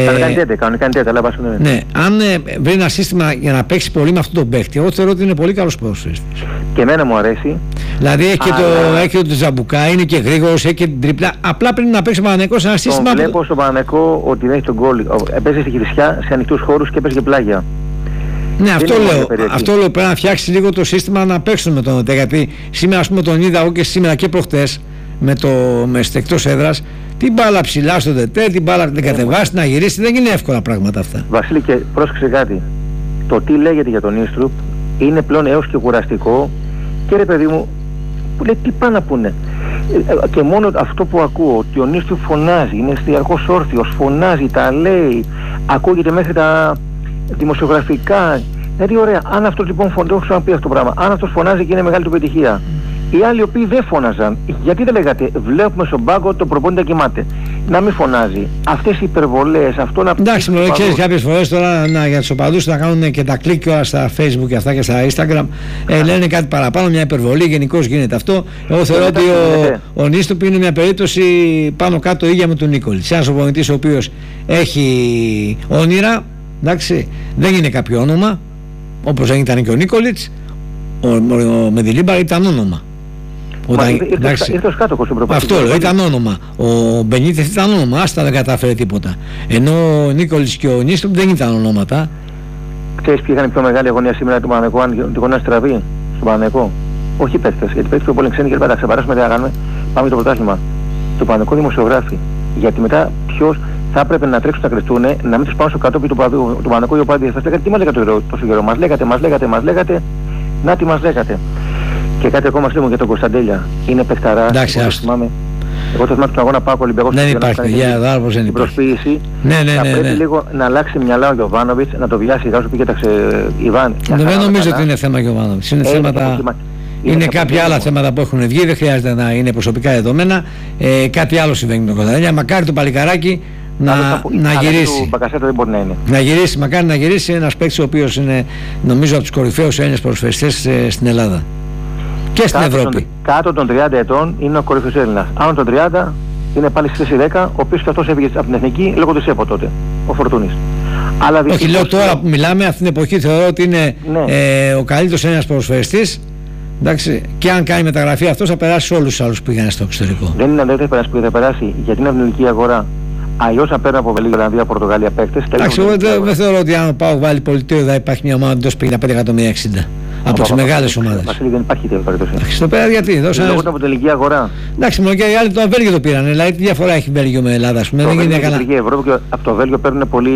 Ναι, αν ε, βρει ένα σύστημα για να παίξει πολύ με αυτόν τον παίχτη, εγώ θεωρώ ότι είναι πολύ καλός ποδοσφαιριστής. Και εμένα μου αρέσει. Δηλαδή έχει αλλά... και το, το Τζαμπουκά, είναι και γρήγορος, έχει και την τρίπλα. Απλά πρέπει να παίξει ο Παναθηναϊκός ένα σύστημα. Τον βλέπω στον Παναθηναϊκό ότι δεν έχει τον γκολ. Παίζει στη Κηφισιά σε ανοιχτούς χώρους και παίζει και πλάγια. Ναι, αυτό λέω, αυτό λέω. Πρέπει να φτιάξει λίγο το σύστημα να παίξουν με τον ΤΕΤΕ. Γιατί σήμερα, ας πούμε, τον είδα εγώ και σήμερα και προχτές με το με εκτός έδρας. Την μπάλα ψηλά στο ΤΕΤΕ, την μπάλα την κατεβάσει, να γυρίσει, δεν είναι εύκολα πράγματα αυτά. Βασίλη, και πρόσεξε κάτι. Το τι λέγεται για τον Ίστρουπ είναι πλέον έως και κουραστικό και ρε παιδί μου, που λέει τι πάνε να πούνε. Και μόνο αυτό που ακούω, ότι ο Ίστρουπ φωνάζει, είναι διαρκώς όρθιος, φωνάζει, τα λέει, ακούγεται μέχρι τα δημοσιογραφικά. Δηλαδή ωραία, αν αυτό λοιπόν φωνάζει, το έχω ξαναπεί αυτό το πράγμα, αν αυτός φωνάζει και είναι μεγάλη του επιτυχία. Οι άλλοι οι οποίοι δεν φώναζαν, γιατί δεν λέγατε, βλέπουμε στον πάγκο το προπονητή να κοιμάται. Να μην φωνάζει. Αυτές οι υπερβολές, αυτό να... Εντάξει, μου ξέρεις κάποιες φορές τώρα να, για τους οπαδούς να κάνουν και τα κλικ όλα στα Facebook και αυτά και στα Instagram. Ε, λένε κάτι παραπάνω, μια υπερβολή, γενικώς γίνεται αυτό. Εγώ θεωρώ ότι ο, ο Νίστοπ είναι μια περίπτωση πάνω κάτω ίδια με τον Νίκολιτς. Ένας οπονητής ο οποίος έχει όνειρα, Εντάξει, δεν είναι κάποιο όνομα, όπως δεν ήταν και ο Νίκολιτς. Ο, ο, ο Μεντιλίμπαρ ήταν όνομα. Όταν, ήρθε, εντάξει, ήρθε ως κάτοχος στην αυτό λέω, ήταν όνομα. Ο Μπενίτεθ ήταν όνομα, άστα δεν κατάφερε τίποτα. Ενώ ο Νίκολιτς και ο Νίστροπ δεν ήταν ονόματα. Ξέρεις ποιοι είχαν πιο μεγάλη αγωνία σήμερα του Παναθηναϊκού, αν τη γωνία στραβή στον Παναθηναϊκό? Όχι οι παίκτες, γιατί παίκτες πιο πολύ ξένοι και θα ξεπεράσουμε, τι θα κάνουμε, πάμε το πρωτάθλημα. Το Παναθηναϊκό δημοσιογράφοι. Γιατί μετά ποιος θα έπρεπε να τρέξουν να κρυφτούν, να μην τους πάνε στο κατόπι του Παναθηναϊκού, οι οποίοι θα λέγατε τι μας λέγατε τόσο καιρό, μας λέγατε, μας λέγατε, μας λέγατε, να τι μας λέγατε. Και κάτι ακόμα μας λέμε για τον Κωνσταντέλια. Είναι παιχταράς. Εντάξει, εγώ το θυμάμαι. Εγώ το θυμάμαι τον αγώνα Πάκο Ολυμπιακός. Δεν υπάρχει, παιδιά, δάρβος δεν υπάρχει. Προσποίηση. Ναι, ναι, θα ναι, πρέπει ναι. λίγο να αλλάξει μυαλά ο Γιωβάνοβιτς, να το βιάσει. Γεια σου πει, κοίταξε Ιβάν. Δεν νομίζω ότι είναι θέμα Γιωβάνοβιτς. Είναι, θέματα... είναι, είναι κάποια άλλα θέματα που έχουν βγει, δεν χρειάζεται να είναι προσωπικά δεδομένα. Ε, κάτι άλλο συμβαίνει με τον Κωνσταντέλια. Μακάρι το παλικαράκι να, να γυρίσει. Δεν μπορεί να, είναι. να γυρίσει. Μακάρι να γυρίσει ένας παίκτης ο οποίος είναι, νομίζω, από τους κορυφαίους Έλληνες ποδοσφαιριστές ε, στην Ελλάδα. Και στην κάτω Ευρώπη. Των, κάτω των τριάντα ετών είναι ο κορυφαίος Έλληνας. Άνω των τριάντα είναι πάλι στη θέση δέκα, ο οποίος και αυτός έφυγε από την εθνική λόγω της ΕΠΟ τότε, ο Φορτούνης. Αλλά όχι, λέω τώρα που μιλάμε, αυτή την εποχή θεωρώ ότι είναι ναι. ε, ο καλύτερος Έλληνας ποδοσφαιριστής. Εντάξει, και αν κάνει μεταγραφή αυτός θα περάσει σε όλους τους άλλους που πήγαν στο εξωτερικό. Δεν είναι, δεν θα περάσει, που θα περάσει γιατί είναι από την ελληνική αγορά. Αλλιώς αν παίρνει από Βελγία, Ολλανδία, Πορτογαλία παίκτες. Εντάξει, εγώ δεν δε θεωρώ ότι αν ο ΠΑΟΚ βάλει πολιτείο θα υπάρχει μια ομάδα εντός πενήντα πέντε εκατομμύρια εξήντα. Από τις μεγάλες ομάδες. Βασίλη, δεν υπάρχει τέτοια περίπτωση. Εντάξει, το πέρα γιατί. Δώσα λόγω από την ελληνική αγορά. Εντάξει, μόνο και οι άλλοι το Βέλγιο το πήραν. Δηλαδή, τι διαφορά έχει Βέλγιο με Ελλάδα, α πούμε. Δεν είναι καλά. Η Ευρώπη και από το Βέλγιο παίρνουν πολύ.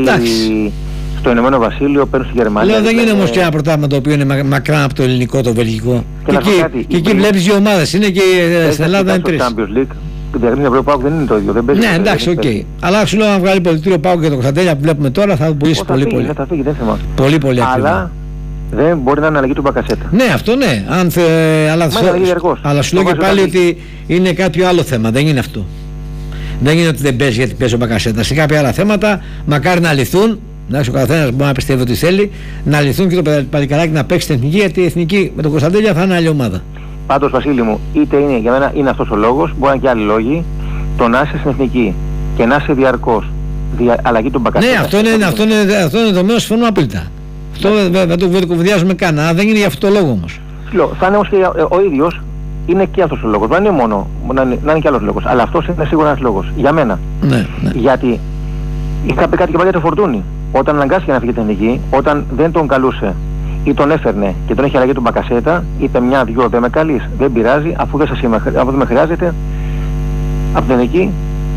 Στο Ηνωμένο Βασίλειο, παίρνουν στη Γερμανία. Λέω, δεν είναι όμως και ένα πρωτάθλημα το οποίο είναι μακρά από το ελληνικό, το βελγικό. Και, και, εκεί, και εκεί βλέπεις δύο ομάδες. Είναι και στην Ελλάδα είναι τρεις. Το διαγρίνει Ευρώπη ΠΑΟΚ δεν είναι το ίδιο. Δεν παίζει. Ναι, εντάξει, οκ. Okay. Αλλά σου λέω να βγάλει πολιτήριο ΠΑΟΚ και το Κωνσταντέλια που βλέπουμε τώρα θα πουλήσει πολύ πολύ. Θα φύγει, δεν θυμάμαι. Πολύ πολύ ακριβά. Αλλά δεν μπορεί να είναι αλλαγή του Μπακασέτα. Ναι, αυτό ναι. Αν θε... αλλά, θε... αλλά σου λέω και πάλι ότι είναι κάποιο άλλο θέμα. Δεν είναι αυτό. Δεν είναι ότι δεν παίζει γιατί παίζει ο Μπακασέτα. Σε κάποια άλλα θέματα μακάρι να λυθούν. Εντάξει, ο καθένας μπορεί να πιστεύει ότι θέλει να λυθούν και το παλικαράκι να παίξει την εθνική, γιατί η εθνική με τον Κωνσταντέλια θα είναι άλλη ομάδα. Πάντως, Βασίλη μου, είτε είναι για μένα είναι αυτός ο λόγος, μπορεί να είναι και άλλοι λόγοι, το να είσαι στην εθνική και να είσαι διαρκώς δια, αλλαγή του Μπακασέτα. Ναι, αυτό είναι, αυτό είναι, αυτό είναι δεδομένο, συμφωνώ απόλυτα. Αυτό δεν το, το κουβεντιάζουμε καν, αλλά δεν είναι για αυτό το λόγο όμως. Λέω, θα είναι όμως και ο ίδιος, είναι και αυτός ο λόγος. Δεν είναι μόνο, να είναι, να είναι και άλλος λόγος. Αλλά αυτός είναι σίγουρα ένας λόγος. Για μένα. Ναι, ναι. Γιατί είχα πει κάτι και πάλι για το Φορτούνι. Όταν αναγκάστηκε να φύγει την εθνική, όταν δεν τον καλούσε ή τον έφερνε και τον είχε αλλαγή του Μπακασέτα, είπε μια-δυο δεν με καλείς, δεν πειράζει, αφού δεν, σας είμαι, αφού δεν με χρειάζεται, από την εθνική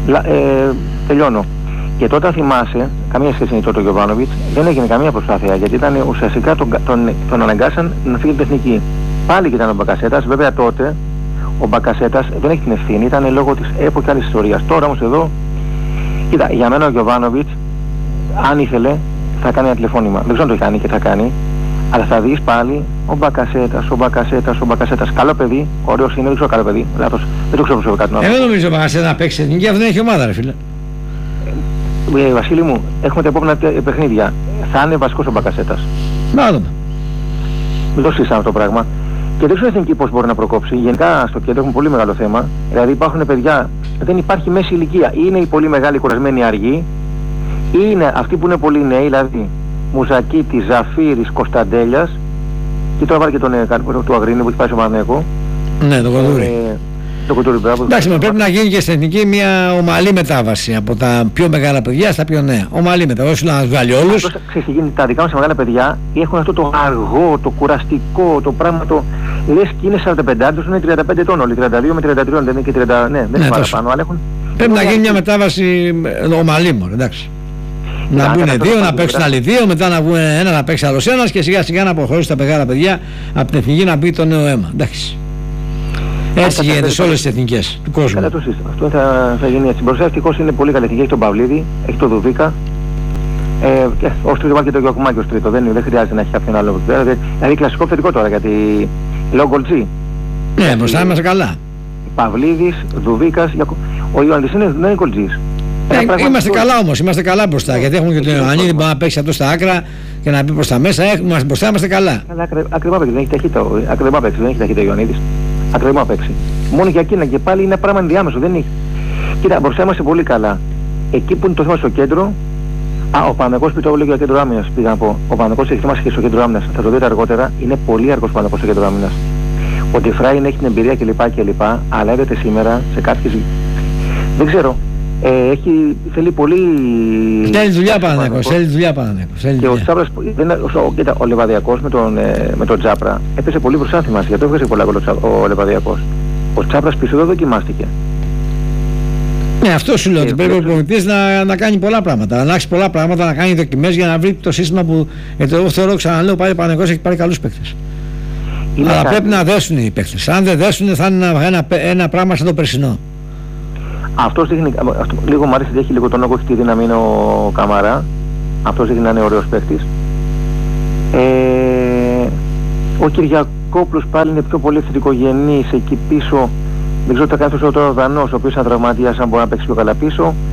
ε, τελειώνω. Και τότε αν θυμάσαι, καμία σχέση με τότε ο Γιωβάνοβιτς, δεν έγινε καμία προσπάθεια γιατί ήταν ουσιαστικά τον, τον, τον αναγκάσαν να φύγει την εθνική. Πάλι και ήταν ο Μπακασέτας, βέβαια τότε ο Μπακασέτας δεν έχει την ευθύνη, ήταν λόγω της ΕΠΟ και άλλης ιστορίας. Τώρα όμως εδώ, κοίτα, για μένα ο Γιωβάνοβιτς, αν ήθελε, θα κάνει ένα τηλεφώνημα. Δεν ξέρω αν το κάνει και θα κάνει, αλλά θα δεις πάλι ο Μπακασέτας, ο Μπακασέτας, ο Μπακασέτας. Καλό παιδί, ωραίος είναι, δεν ξέρω καλό παιδί. Λάθος, δεν το ξέρω προσωπικά. Εγώ δεν νομίζω ο Μπακασέτας να παίξει εθνική, αυτό δεν έχει ομάδα, ρε φίλε. Ε, Βασίλη μου, έχουμε τα επόμενα παιχνίδια. Θα είναι βασικός ο Μπακασέτας. Να δούμε. Μην το συζητάμε το πράγμα. Και δεν ξέρω εθνική πώς μπορεί να προκόψει. Γενικά στο κέντρο έχουμε πολύ μεγάλο θέμα. Δηλαδή υπάρχουν παιδιά, δεν υπάρχει μέση ηλικία. Ή είναι οι πολύ μεγάλοι κουρασμένοι αργοί, ή είναι αυτοί που είναι πολύ νέοι, δηλαδή Μουζακίτης, Ζαφύρης, Κωνσταντέλιας. Και τώρα βάλει και τον του Αγρίνη που έχει πάει στο Παναθηναϊκό. Ναι, τον Κοντούρη. Ε, το Κοντούρη, μπράβο. Εντάξει, πρέπει να γίνει και στην εθνική μια ομαλή μετάβαση από τα πιο μεγάλα παιδιά στα πιο νέα. Ομαλή μετάβαση, όχι να βγάλει όλους. Ξέρεις, τα δικά μας μεγάλα παιδιά έχουν αυτό το αργό, το κουραστικό, το πράγμα το. Λες και είναι σαράντα πέντε, τους είναι τριάντα πέντε ετών όλοι, τριάντα δύο με τριάντα τρία, δεν είναι και τριάντα, ναι, δεν είναι παραπάνω, αλλά έχουν. Πρέπει να γίνει μια μετάβαση ομαλή μόνο, εντάξει. Να μπουν δύο, να παίξουν άλλοι δύο, μετά να βγουν ένα, να παίξει άλλος ένας και σιγά σιγά να προχωρήσει τα μεγάλα παιδιά από την εθνική να μπει το νέο αίμα. Εντάξει. Έτσι γίνεται σε όλες τις εθνικές του κόσμου. Καλά το σύστημα. Αυτό θα, θα γίνει έτσι. Μπροστά ευτυχώς είναι πολύ καλή εθνική. Έχει τον Παυλίδη, έχει τον Δουβίκα. Ε, και ως τρίτο βάλει και το Γιακουμάκη ως τρίτο. Δεν, δεν χρειάζεται να έχει κάποιον άλλο. Δηλαδή κλασικό θετικό τώρα γιατί λόγω γκολτζή. Ναι, μπροστά είμαστε καλά. Παυλίδης, Δουβίκας, Γιακου... ο Ιωαννής είναι, δεν είναι γκολτζής. Ε, είμαστε καλά όμως, είμαστε καλά μπροστά. Γιατί έχουμε και τον Ιωαννίδη που μπορεί να παίξει αυτό στα άκρα και να πει προς τα μέσα. Έχουμε, μπροστά είμαστε καλά. Αλλά ακριβά παίξει, δεν έχει ταχύτητα. Ακριβά παίξει, δεν έχει ταχύτητα ο Ιωαννίδης. Ακριβά παίξει. Μόνο για εκείνα και πάλι είναι πράγμα ενδιάμεσο. Δεν έχει. Κοίτα, μπροστά είμαστε πολύ καλά. Εκεί που είναι το θέμα στο κέντρο, Α, ο Παναθηναϊκός πει το έλεγε για κέντρο άμυνας. Πήγα να πω. Ο Παναθηναϊκός έχει θυμάσει και στο κέντρο άμυνας. Θα το δείτε αργότερα. Είναι πολύ αργός ο Παναθηναϊκός στο κέντρο άμυνας. Ο Τιφράιν έχει την εμπειρία κλπ. κλπ. Αλλά είδατε σήμερα σε κάποιες. Δεν ξέρω. Ε, έχει, θέλει πολύ. Θέλει δουλειά Παναθηναϊκός. Θέλει δουλειά Παναθηναϊκός. Και ο Τσάπρας, ο, ο Λεβαδιακός με τον, με τον Τσάπρα έπεσε πολύ μπροστά, θυμάσαι, γιατί έβγαζε πολλά γκολ ο Λεβαδιακός. Ο Τσάπρας πίσω δεν δοκιμάστηκε. Ναι, αυτό σου λέω. Ότι πρέπει ο προπονητής να, να κάνει πολλά πράγματα. Να αλλάξει πολλά πράγματα, να κάνει δοκιμές για να βρει το σύστημα που. Γιατί εγώ θεωρώ, ξαναλέω, πάλι ο Παναθηναϊκός έχει πάρει καλούς παίκτες. Αλλά κάτι. Πρέπει να δέσουν οι παίκτες. Αν δεν δέσουν, θα είναι ένα, ένα, ένα πράγμα σαν το περσινό. Αυτός δείχνει, αυτό, λίγο μου αρέσει ότι έχει λίγο τον όγκο, έχει τη δύναμη, είναι ο Καμαρά. Αυτός δείχνει να είναι ωραίος παίκτης. Ε, ο Κυριακόπουλος πάλι είναι πιο πολύ θετικογενής εκεί πίσω. Δεν ξέρω τι θα κάνει ο Δανός, ο οποίος είναι τραυματίας, αν μπορεί να παίξει πιο καλά πίσω.